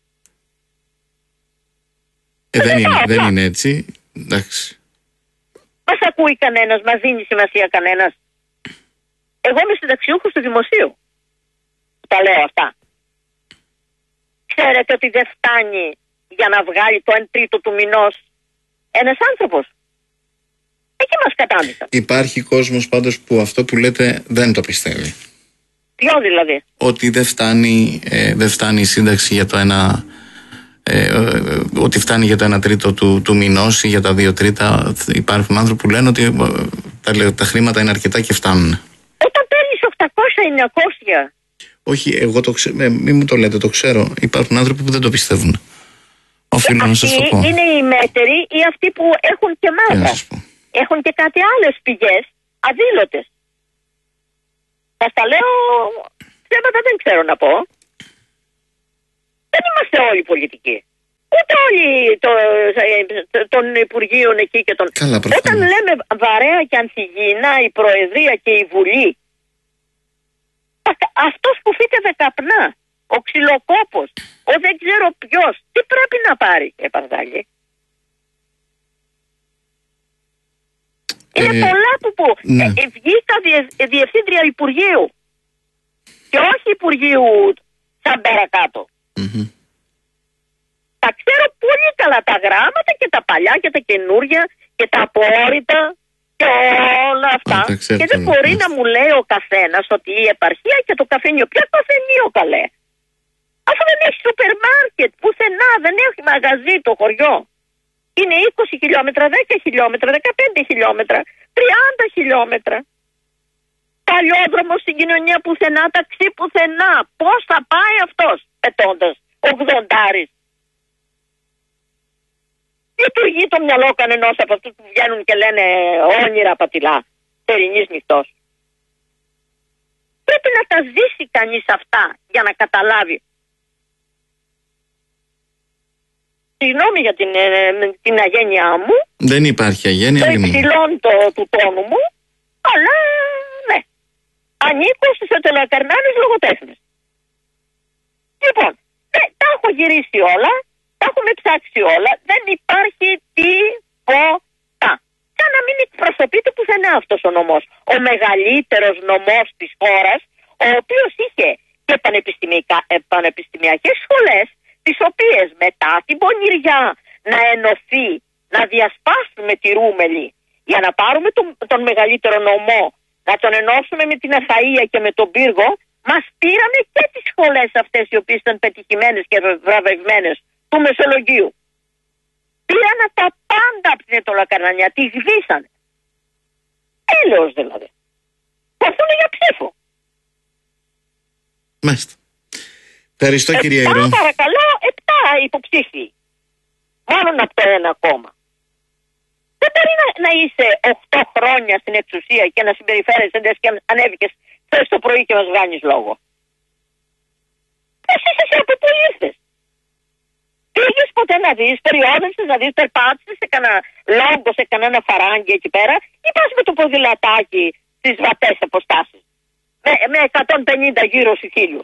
Δεν είναι έτσι. Εντάξει. Μας ακούει κανένας, μας δίνει σημασία κανένας? Εγώ είμαι συνταξιούχος του δημοσίου. Τα λέω αυτά. Ξέρετε ότι δεν φτάνει για να βγάλει το 1/3 του μηνός ένας άνθρωπος? Εκεί μας κατάμισαν. Υπάρχει κόσμος πάντως που αυτό που λέτε δεν το πιστεύει. Ποιο δηλαδή? Ότι δεν φτάνει η σύνταξη για το ένα... ότι φτάνει για το 1/3 του μηνός ή για τα 2/3. Υπάρχουν άνθρωποι που λένε ότι τα χρήματα είναι αρκετά και φτάνουν. Όταν παίρνεις 800-900. Όχι, εγώ το ξέρω. Μην μου το λέτε, το ξέρω. Υπάρχουν άνθρωποι που δεν το πιστεύουν. Οφείλω να σας το πω. Είναι οι μέτεροι ή αυτοί που έχουν και μάγκα. Έχουν και κάτι άλλες πηγές αδήλωτες. Θα στα λέω, ψέματα δεν ξέρω να πω. Δεν είμαστε όλοι πολιτικοί. Ούτε όλοι των Υπουργείων εκεί και των... Καλά, όταν λέμε βαρέα και ανθυγιεινά η Προεδρία και η Βουλή, αυτός που φύτευε καπνά, ο ξυλοκόπος, ο δεν ξέρω ποιος, τι πρέπει να πάρει, Παρδάλη? Είναι πολλά που ναι. Βγήκα διευθύντρια Υπουργείου και όχι Υπουργείου σαν πέρα κάτω. Τα ξέρω πολύ καλά τα γράμματα και τα παλιά και τα καινούρια και τα απόρριτα και όλα αυτά. Και δεν μπορεί να μου λέει ο καθένας ότι η επαρχία και το καφενείο. Ποιο καφενείο, καλέ? Αφού δεν έχει σούπερ μάρκετ πουθενά, δεν έχει μαγαζί το χωριό. Είναι 20 χιλιόμετρα, 10 χιλιόμετρα, 15 χιλιόμετρα, 30 χιλιόμετρα. Παλιόδρομο στην κοινωνία πουθενά, ταξί πουθενά. Πώς θα πάει αυτός πετώντας 80? Λειτουργεί το μυαλό κανενός από αυτούς που βγαίνουν και λένε όνειρα πατηλά θερινής νυχτός? Πρέπει να τα ζήσει κανείς αυτά για να καταλάβει. Συγγνώμη για την αγένειά μου. Δεν υπάρχει αγένεια. Το υψηλόν του τόνου μου. Αλλά ναι, ανήκω στους Ετωλακαρνάνες λογοτέχνες. Λοιπόν, τα έχω γυρίσει όλα. Τα έχουμε ψάξει όλα. Δεν υπάρχει τίποτα. Σαν να μην εκπροσωπείται πουθενά αυτός ο νομός. Ο μεγαλύτερος νομός της χώρας, ο οποίος είχε και πανεπιστημιακές σχολές, τις οποίες μετά την πονηριά να ενωθεί, να διασπάσουμε τη Ρούμελη για να πάρουμε τον μεγαλύτερο νομό, να τον ενώσουμε με την Αθαΐα και με τον Πύργο, μας πήρανε και τις σχολές αυτές οι οποίες ήταν πετυχημένες και βραβευμένες του Μεσολογγίου. Πήραν τα πάντα από την Ετωλακαρνανιά, τη γδίσανε. Έλεος δηλαδή. Παθούνε για ψήφο. Μάλιστα. Ευχαριστώ κυρία Ηρώ. Παρακαλώ, 7 υποψήφοι. Μάλλον από το ένα κόμμα. Δεν μπορεί να είσαι 8 χρόνια στην εξουσία και να συμπεριφέρεσαι λες και ανέβηκες χθες το πρωί και μας βγάνεις λόγο. Πώς είσαι από πού ήρθες? Πήγες ποτέ να δεις, περιόδευσες να δεις, περπάτησες σε κανένα λόγκο, σε κανένα φαράγγι εκεί πέρα, ή πας με το ποδηλατάκι στις βατές αποστάσεις με 150 γύρω στους χίλιους?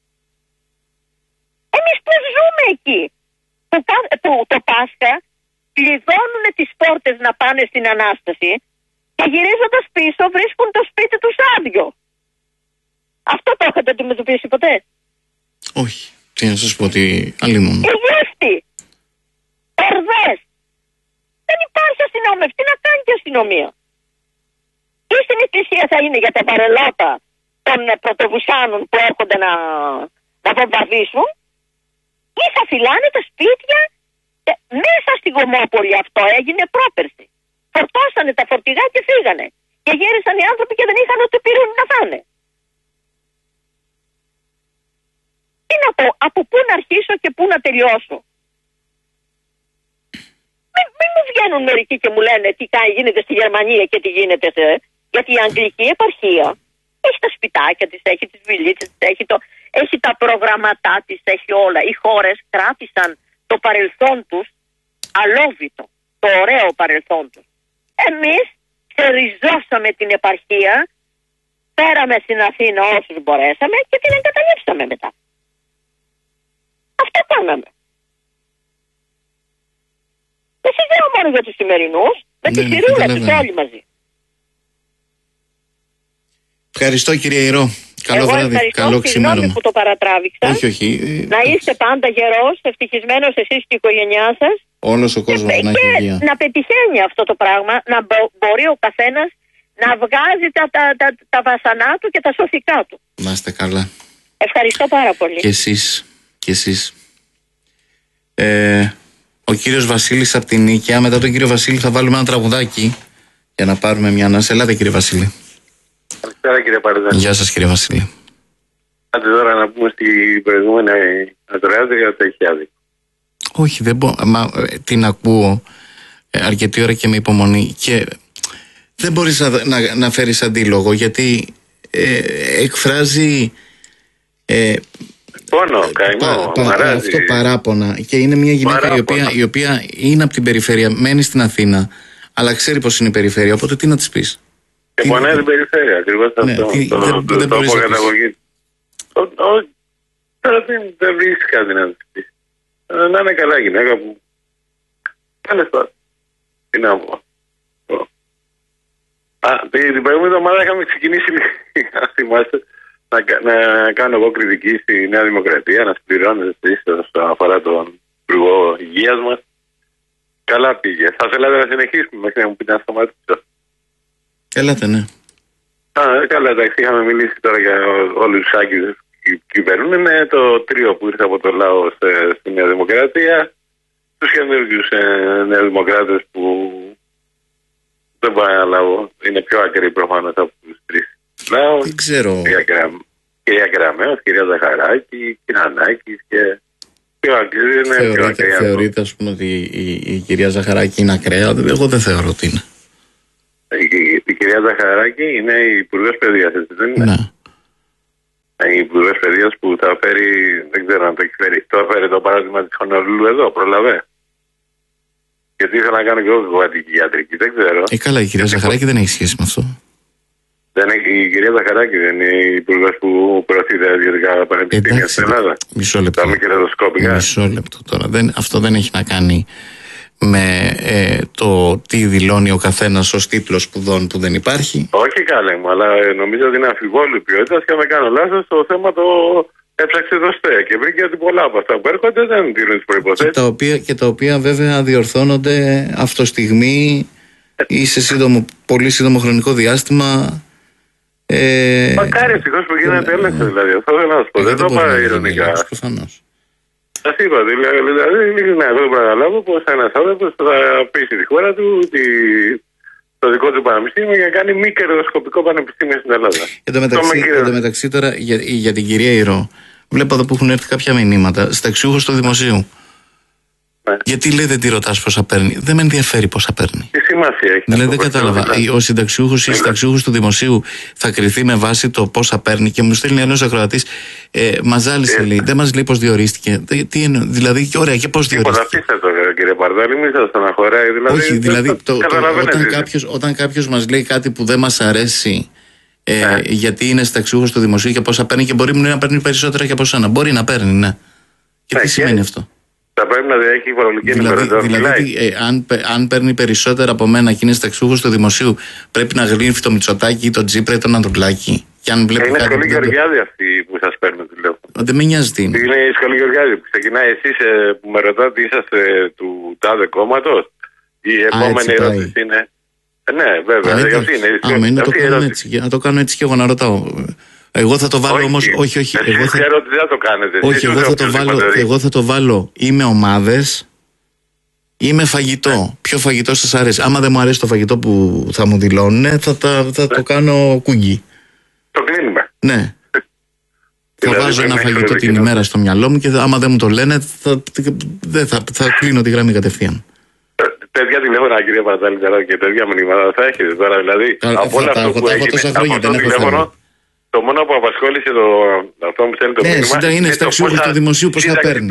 Εμείς που ζούμε εκεί, που το Πάσχα κλειδώνουν τις πόρτες να πάνε στην Ανάσταση και γυρίζοντας πίσω βρίσκουν το σπίτι τους άδειο. Αυτό το έχετε αντιμετωπίσει ποτέ? Όχι. Τι να σας πω, ότι αλλήμον. Οι γεύτοι, ορδές. Δεν υπάρχει αστυνόμευση. Τι να κάνει και αστυνομία? Ή στην εκκλησία θα είναι για τα βαρελότα των πρωτοβουσάνων που έρχονται να βομβαρδίσουν, ή θα φυλάνε τα σπίτια μέσα στη Γομόπολη. Αυτό έγινε πρόπερση. Φορτώσανε τα φορτηγά και φύγανε. Και γύρισαν οι άνθρωποι και δεν είχαν ούτε πυρούνι να φάνε. Τι να πω, από πού να αρχίσω και πού να τελειώσω? Μην μου βγαίνουν μερικοί και μου λένε τι γίνεται στη Γερμανία και τι γίνεται γιατί η Αγγλική επαρχία έχει τα σπιτάκια της, έχει τις βιλίτσες της, έχει τα προγραμματά της, έχει όλα. Οι χώρες κράτησαν το παρελθόν τους αλόβητο, το ωραίο παρελθόν τους. Εμείς ξεριζώσαμε την επαρχία, φέραμε στην Αθήνα όσους μπορέσαμε και την εγκαταλείψαμε μετά. Αυτό κάναμε. Δεν συζητάω μόνο για τους σημερινούς, με τη σιρούλα τους όλοι μαζί. Ευχαριστώ κυρία Ηρώ. Καλό βράδυ, καλό ξημέρωμα. Που το παρατράβηξα. Όχι. Να είστε πάντα γερός, ευτυχισμένος εσείς και η οικογένειά σας. Όλος ο κόσμος να έχει υγεία. Να πετυχαίνει αυτό το πράγμα, να μπορεί ο καθένας να βγάζει τα βασανά του και τα σωθικά του. Να είστε καλά. Ευχαριστώ πάρα πολύ. Και εσείς. Ο κύριος Βασίλης από την Νίκαια. Μετά τον κύριο Βασίλη θα βάλουμε ένα τραγουδάκι για να πάρουμε μια ανάσα. Ελάτε κύριε Βασίλη. Καλησπέρα κύριε Παρδάλη. Γεια σας κύριε Βασίλη. Άντε τώρα να πούμε στην προηγούμενη ακροάτρια για το έχει άδικο. Όχι, δεν μπορώ. Την ακούω αρκετή ώρα και με υπομονή και δεν μπορείς να φέρεις αντίλογο, γιατί εκφράζει πόνο, καημό, αυτό παράπονα, και είναι μια γυναίκα η οποία είναι από την περιφέρεια, μένει στην Αθήνα, αλλά ξέρει πως είναι η περιφέρεια, οπότε τι να της πεις? Και πονάει την περιφέρεια, ακριβώς αυτό. Δεν μπορείς να πεις. Τώρα δεν βρίσκει κάτι να της πεις. Να είναι καλά γυναίκα που... Τέλος πάντων. Τι να πω. Την προηγούμενη εβδομάδα είχαμε ξεκινήσει, αν θυμάστε, να κάνω εγώ κριτική στη Νέα Δημοκρατία, να συμπληρώνετε εσείς όσον αφορά τον Υπουργό Υγείας μας. Καλά πήγε. Θα θέλατε να συνεχίσουμε μέχρι να μου πείτε να σταματήσω? Ελάτε, ναι. Καλά, εντάξει, είχαμε μιλήσει τώρα για όλους τους άκρες που κυβερνούν. Είναι το τρίο που ήρθε από το λαό στη Νέα Δημοκρατία. Τους καινούργιους νεοδημοκράτες που δεν πάει να λάβω. Είναι πιο ακραίοι προφανώς από τους τρεις. Δεν ξέρω. Κυρία Κεραμέως, κυρία Ζαχαράκη, κυρία Ανάκης και... Θεωρείτε, ας πούμε, ότι η κυρία Ζαχαράκη είναι ακραία? Εγώ δεν θεωρώ ότι είναι. Η κυρία Ζαχαράκη είναι η Υπουργός Παιδείας, έτσι δεν είναι? Ναι. Η Υπουργός Παιδείας που θα φέρει, δεν ξέρω αν το έχει φέρει, το φέρει το παράδειγμα της Χονορλού εδώ, προλαβέ. Γιατί ήθελα να κάνω και εγώ κομματική ιατρική, δεν ξέρω. Καλά, η κυρία Ζαχαράκη δεν έχει σχέση με αυτό. Η κυρία Ζαχαράκη δεν είναι η υπουργός που προωθεί τα ιδιωτικά πανεπιστήμια στην Ελλάδα? Μισό λεπτό. Τα μη κερδοσκόπικα. Μισό λεπτό τώρα. Αυτό δεν έχει να κάνει με το τι δηλώνει ο καθένας ως τίτλος σπουδών που δεν υπάρχει. Όχι καλέ μου, αλλά νομίζω ότι είναι αμφιβόλη ποιότητα και αν δεν κάνω λάθος το θέμα το έψαξε το ΣΤΕ και βρήκε ότι πολλά από αυτά που έρχονται δεν τηρούν τις προϋποθέσεις. Και τα οποία βέβαια διορθώνονται αυτό στιγμή ή σε πολύ σύντομο χρονικό διάστημα. Μακάρι ευτυχώς που γίνεται έλεγχο δηλαδή. Αυτό θέλω να σου πω. Δεν το πάω ειρωνικά. Προφανώς. Σας είπα, δηλαδή, ειλικρινά, εγώ δεν καταλάβω πως ένας άνθρωπος θα πείσει τη χώρα του, το δικό του πανεπιστήμιο για να κάνει μη κερδοσκοπικό πανεπιστήμιο στην Ελλάδα. Εν τω μεταξύ τώρα για την κυρία Ηρώ, βλέπω εδώ που έχουν έρθει κάποια μηνύματα, συνταξιούχος του Δημοσίου. Ναι. Γιατί λέει δεν τη ρωτάς πόσα παίρνει? Δεν με ενδιαφέρει πόσα παίρνει. Τι σημασία έχει? Δηλαδή δεν κατάλαβα. Ο συνταξιούχος ή η συνταξιούχος του Δημοσίου θα κριθεί με βάση το πόσα παίρνει, και μου στέλνει ένας ακροατής, μας ζάλισε, λέει, δεν μας λέει πώς διορίστηκε. Τι εννοεί, δηλαδή, και ωραία, και πώς διορίστηκε? Υποταθήστε το, κύριε Παρδάλη, μην σας στεναχωράει. Δηλαδή, όχι, δηλαδή όταν κάποιος μας λέει κάτι που δεν μας αρέσει, γιατί είναι συνταξιούχος του Δημοσίου και πόσα παίρνει, και μπορεί να παίρνει περισσότερα και από σένα. Μπορεί να παίρνει, ναι. Και τι σημαίνει αυτό? Θα πρέπει να έχει φορολογική ενημέρωση. Δηλαδή, αν παίρνει περισσότερα από μένα και είναι συνταξιούχος του Δημοσίου, πρέπει να γλύφει το Μητσοτάκη ή το Τζίπρα ή τον Ανδρουλάκη? Είναι η σχολή Γεωργιάδη αυτή που σας παίρνουν τηλέφωνο. Δεν με νοιάζει τι είναι. Είναι η σχολή Γεωργιάδη που ξεκινάει εσείς που με ρωτάτε είσαστε του τάδε κόμματος. Η επόμενη ερώτηση είναι... Ναι, βέβαια. Να το κάνω έτσι και εγώ να ρωτάω. Εγώ θα το βάλω όμως. Όχι. Εγώ ξέρω ότι δεν το κάνετε. Όχι, εγώ θα το βάλω ή με ομάδες ή με φαγητό. Ποιο φαγητό σας αρέσει? Άμα δεν μου αρέσει το φαγητό που θα μου δηλώνουν, θα το κάνω κούγκι. Το κλείνουμε. Ναι. Θα βάζω ένα φαγητό την ημέρα στο μυαλό μου και άμα δεν μου το λένε, θα κλείνω τη γραμμή κατευθείαν. Τέτοια τηλέφωνα, κύριε Πατάλη, και τέτοια μηνύματα θα έχετε τώρα. Δηλαδή, από όλα αυτά που έγινε, το μόνο που απασχόλησε αυτό που στέλνει το μήνυμα. Ναι, είναι συνταξιούχος του Δημοσίου, πώς θα παίρνει.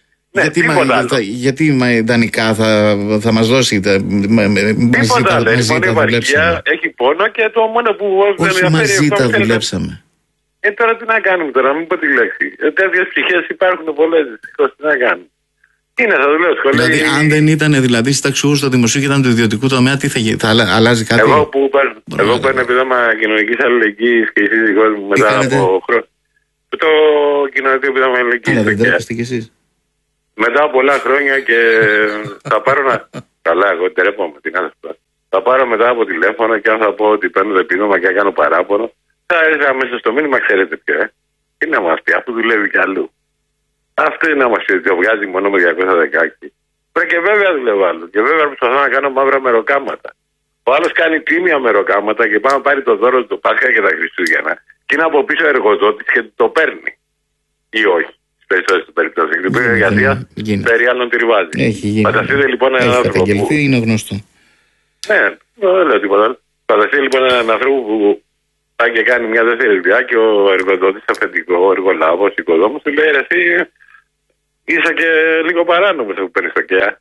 Γιατί ιδανικά θα μας δώσει τίποτα άλλο. Η επαρχία έχει πόνο και το μόνο που όχι μαζί τα δουλέψαμε. Τώρα τι να κάνουμε τώρα, μην πω τη λέξη. Τέτοιες πτυχές υπάρχουν πολλές, δυστυχώς, τι να κάνουμε. Είναι, θα το λέω, σχολείο. Δηλαδή, αν δεν ήταν δηλαδή συνταξιούχος στο Δημοσίου και ήταν του ιδιωτικού τομέα, τι θα αλλάζει κάτι? Εγώ που παίρνω επίδομα κοινωνικής αλληλεγγύης και η σύζυγός μου μετά από χρόνια. Το κοινωνικό επίδομα αλληλεγγύης. Μετά από πολλά χρόνια και θα πάρω καλά, εγώ τερέπομαι, τι να σας πω. Θα πάρω μετά από τηλέφωνο και αν θα πω ότι παίρνω το επίδομα και κάνω παράπονο, θα έρθει μέσα στο μήνυμα, ξέρετε ποιο, τι να μας πει, αφού δουλεύει κι αλλού. Αυτό είναι να μας πει, το βγάζει μόνο με 216. Και βέβαια δουλεύω άλλο. Και βέβαια προσπαθώ να κάνω μαύρα μεροκάματα. Ο άλλος κάνει τίμια μεροκάματα και πάει να πάρει το δώρο του το Πάσχα και τα Χριστούγεννα. Και είναι από πίσω εργοδότης και το παίρνει. Ή όχι. Στις περισσότερες περιπτώσεις. Γιατί περί άλλων τη ριβάζει. Φανταστείτε λοιπόν έναν άνθρωπο. Που... είναι γνωστό. Ναι, δεν λέω τίποτα. Φανταστείτε λοιπόν έναν άνθρωπο που πάει και κάνει μια δεύτερη δουλειά και ο εργοδότης αφεντικό, ο εργολάβος, ο οικοδόμος του λέει: εσύ είσαι και λίγο παράνομος που παίρνεις το ΚΕΑ.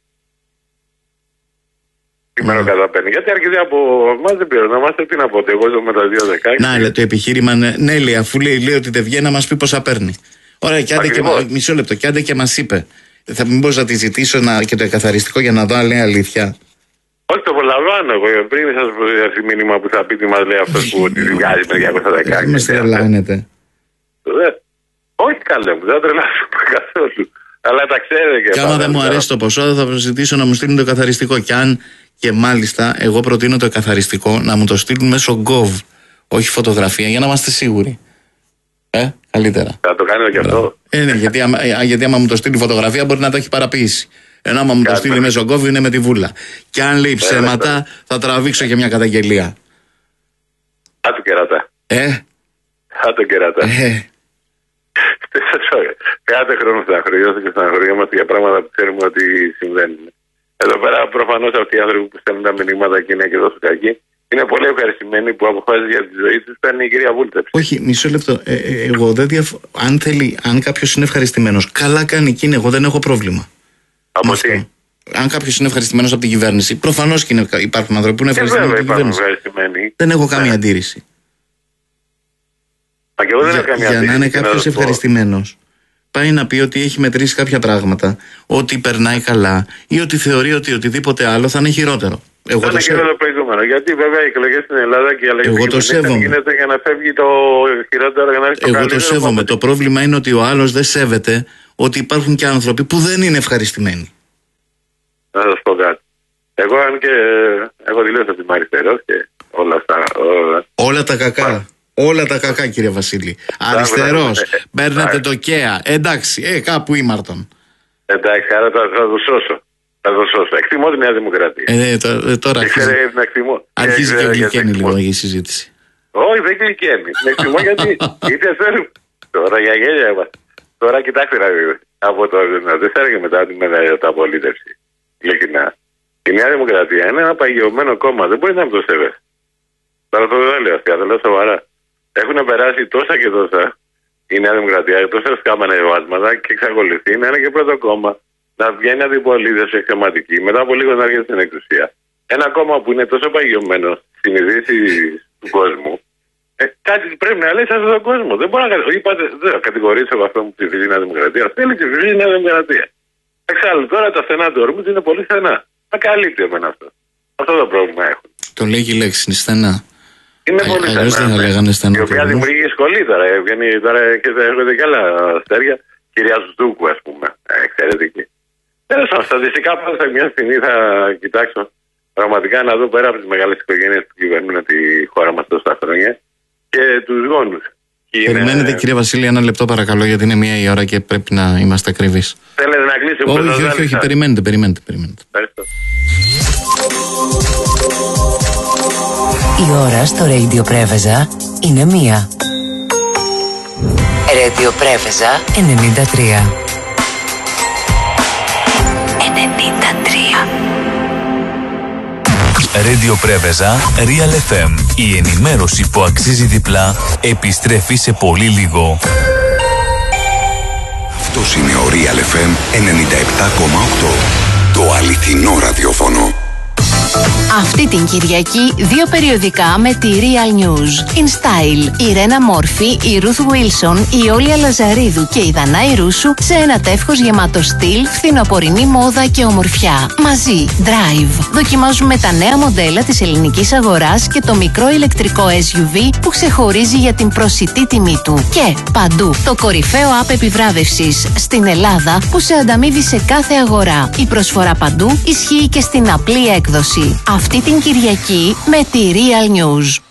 Κείμενο κατά παίρνει. Γιατί αρκετοί από εμάς δεν πληρωνόμαστε, τι να πω, εγώ ζω με τα 2,16. Να, λέει το επιχείρημα, ναι, λέει, αφού λέει ότι δεν βγαίνει να μας πει πόσα παίρνει. Ωραία, και άντε και, μισό λεπτό, και άντε και μας είπε. Θα μην μπορούσα να τη ζητήσω και το εκαθαριστικό για να δω αν λέει αλήθεια. Όχι, το προλαμβάνω εγώ. Πριν σας προσδιορίσει μήνυμα που θα πει τι μας λέει αυτός που τη βγάζει με 216. Με τρελάνετε. Όχι καλέ μου, δεν τρελάσω καθόλου. Αλλά τα ξέρετε και άμα δεν μου αρέσει το ποσό, θα ζητήσω να μου στείλουν το εκαθαριστικό. Και αν και μάλιστα, εγώ προτείνω το εκαθαριστικό να μου το στείλουν μέσω Gov, όχι φωτογραφία, για να είμαστε σίγουροι. Καλύτερα. Θα το κάνετε και αυτό. Ναι, γιατί άμα μου το στείλει φωτογραφία μπορεί να το έχει παραποίησει. Ενώ άμα μου το στείλει μέσω Gov είναι με τη βούλα. Και αν λέει ψέματα, θα τραβήξω για μια καταγγελία. Άτο κερατά. Άτο κερατά. Κάθε χρόνο στεναχωριόμαστε και στεναχωριόμαστε για πράγματα που ξέρουμε ότι συμβαίνουν. Εδώ πέρα προφανώς αυτοί οι άνθρωποι που στέλνουν τα μηνύματα και είναι και τόσο κακοί είναι πολύ ευχαριστημένοι που αποφάσισαν για τη ζωή τους παίρνει η κυρία Βούλτεψη. Όχι, μισό λεπτό. Εγώ δεν αν κάποιος είναι ευχαριστημένος, καλά κάνει εκείνη, εγώ δεν έχω πρόβλημα. Από τι? Αν κάποιος είναι ευχαριστημένος από την κυβέρνηση, προφανώς και υπάρχουν άνθρωποι που είναι ευχαριστημένοι από την κυβέρνηση. Δεν έχω καμία αντίρρηση. Για να είναι κάποιος ευχαριστημένος, πάει να πει ότι έχει μετρήσει κάποια πράγματα, ότι περνάει καλά ή ότι θεωρεί ότι οτιδήποτε άλλο θα είναι χειρότερο. Εγώ το σέβομαι. Γιατί βέβαια οι εκλογές στην Ελλάδα και η αλλαγή του κυβερνήτη γίνεται για να φεύγει το χειρότερο, για να έρθει το καλύτερο. Εγώ το σέβομαι. Το πρόβλημα είναι ότι ο άλλος δεν σέβεται ότι υπάρχουν και άνθρωποι που δεν είναι ευχαριστημένοι. Να σας πω κάτι. Εγώ αν και έχω δηλώσει ότι είμαι αριστερός και όλα αυτά. Όλα τα κακά. Όλα τα κακά, κύριε Βασίλη. Αριστερός, παίρνετε το ΚΕΑ. Εντάξει, κάπου ήμαρτον. Εντάξει, άρα θα το σώσω. Θα το σώσω. Εκτιμώ τη Νέα Δημοκρατία. Τώρα αρχίζει και γλυκαίνει λίγο η συζήτηση. Όχι, δεν γλυκαίνει. Με εκτιμώ γιατί είτε θέλουν. Τώρα για γέλια είμαστε. Τώρα κοιτάξτε να δείτε. Από το 1974 και μετά τη μεταπολίτευση. Ειλικρινά. Η Νέα Δημοκρατία είναι ένα παγιωμένο κόμμα. Δεν μπορεί να μην το σέβεσαι. Τώρα το δεν λέω αστεία, το λέω σοβαρά. Έχουν περάσει τόσα και τόσα η Νέα Δημοκρατία, τόσα σκάμανα βάσματα και εξακολουθεί να είναι και πρώτο κόμμα. Να βγαίνει αντιπολίτευση εξωματική, μετά από λίγο να έρχεται στην εξουσία. Ένα κόμμα που είναι τόσο παγιωμένο στις συνειδήσεις του κόσμου, κάτι πρέπει να λέει σε αυτόν τον κόσμο. Δεν μπορώ να κατηγορήσω από αυτό που ψηφίζει η Νέα Δημοκρατία. Θέλει και ψηφίζει η Νέα Δημοκρατία. Εξάλλου τώρα τα στενά του ορμού είναι πολύ στενά. Θα καλύπτει εμένα αυτό. Αυτό το πρόβλημα έχουν. Το λέγει η λέξη, είναι στενά. Είναι πολύ στενά. Η οποία δημιουργεί σχολή τώρα. Βγαίνει τώρα και έρχονται και άλλα αστέρια. Κυρία Ζουντούκου, ας πούμε. Εξαιρετική. Τέλος πάντων, στατιστικά πάντα μια στιγμή θα κοιτάξω πραγματικά να δω πέρα από τις μεγάλες οικογένειες που κυβερνούν τη χώρα μας τόσα χρόνια και τους γόνους. Περιμένετε, κύριε Βασίλη, ένα λεπτό παρακαλώ, γιατί είναι 1 η ώρα και πρέπει να είμαστε ακριβείς. Θέλετε να κλείσουμε? Όχι, περιμένετε. Ευχαριστώ. Η ώρα στο Radio Πρέβεζα είναι 1. Radio Πρέβεζα 93. Radio Πρέβεζα Real FM. Η ενημέρωση που αξίζει διπλά επιστρέφει σε πολύ λίγο. Αυτός είναι ο Real FM 97,8. Το αληθινό ραδιόφωνο. Αυτή την Κυριακή 2 περιοδικά με τη Real News. In Style, η Ρένα Μόρφη, η Ruth Wilson, η Όλια Λαζαρίδου και η Δανάη Ρούσου σε ένα τεύχος γεμάτο στυλ, φθινοπορεινή μόδα και ομορφιά. Μαζί, Drive. Δοκιμάζουμε τα νέα μοντέλα της ελληνικής αγοράς και το μικρό ηλεκτρικό SUV που ξεχωρίζει για την προσιτή τιμή του. Και παντού, το κορυφαίο app επιβράβευσης στην Ελλάδα που σε ανταμείβει σε κάθε αγορά. Η προσφορά παντού ισχύει και στην απλή έκδοση. Αυτή την Κυριακή με τη Real News.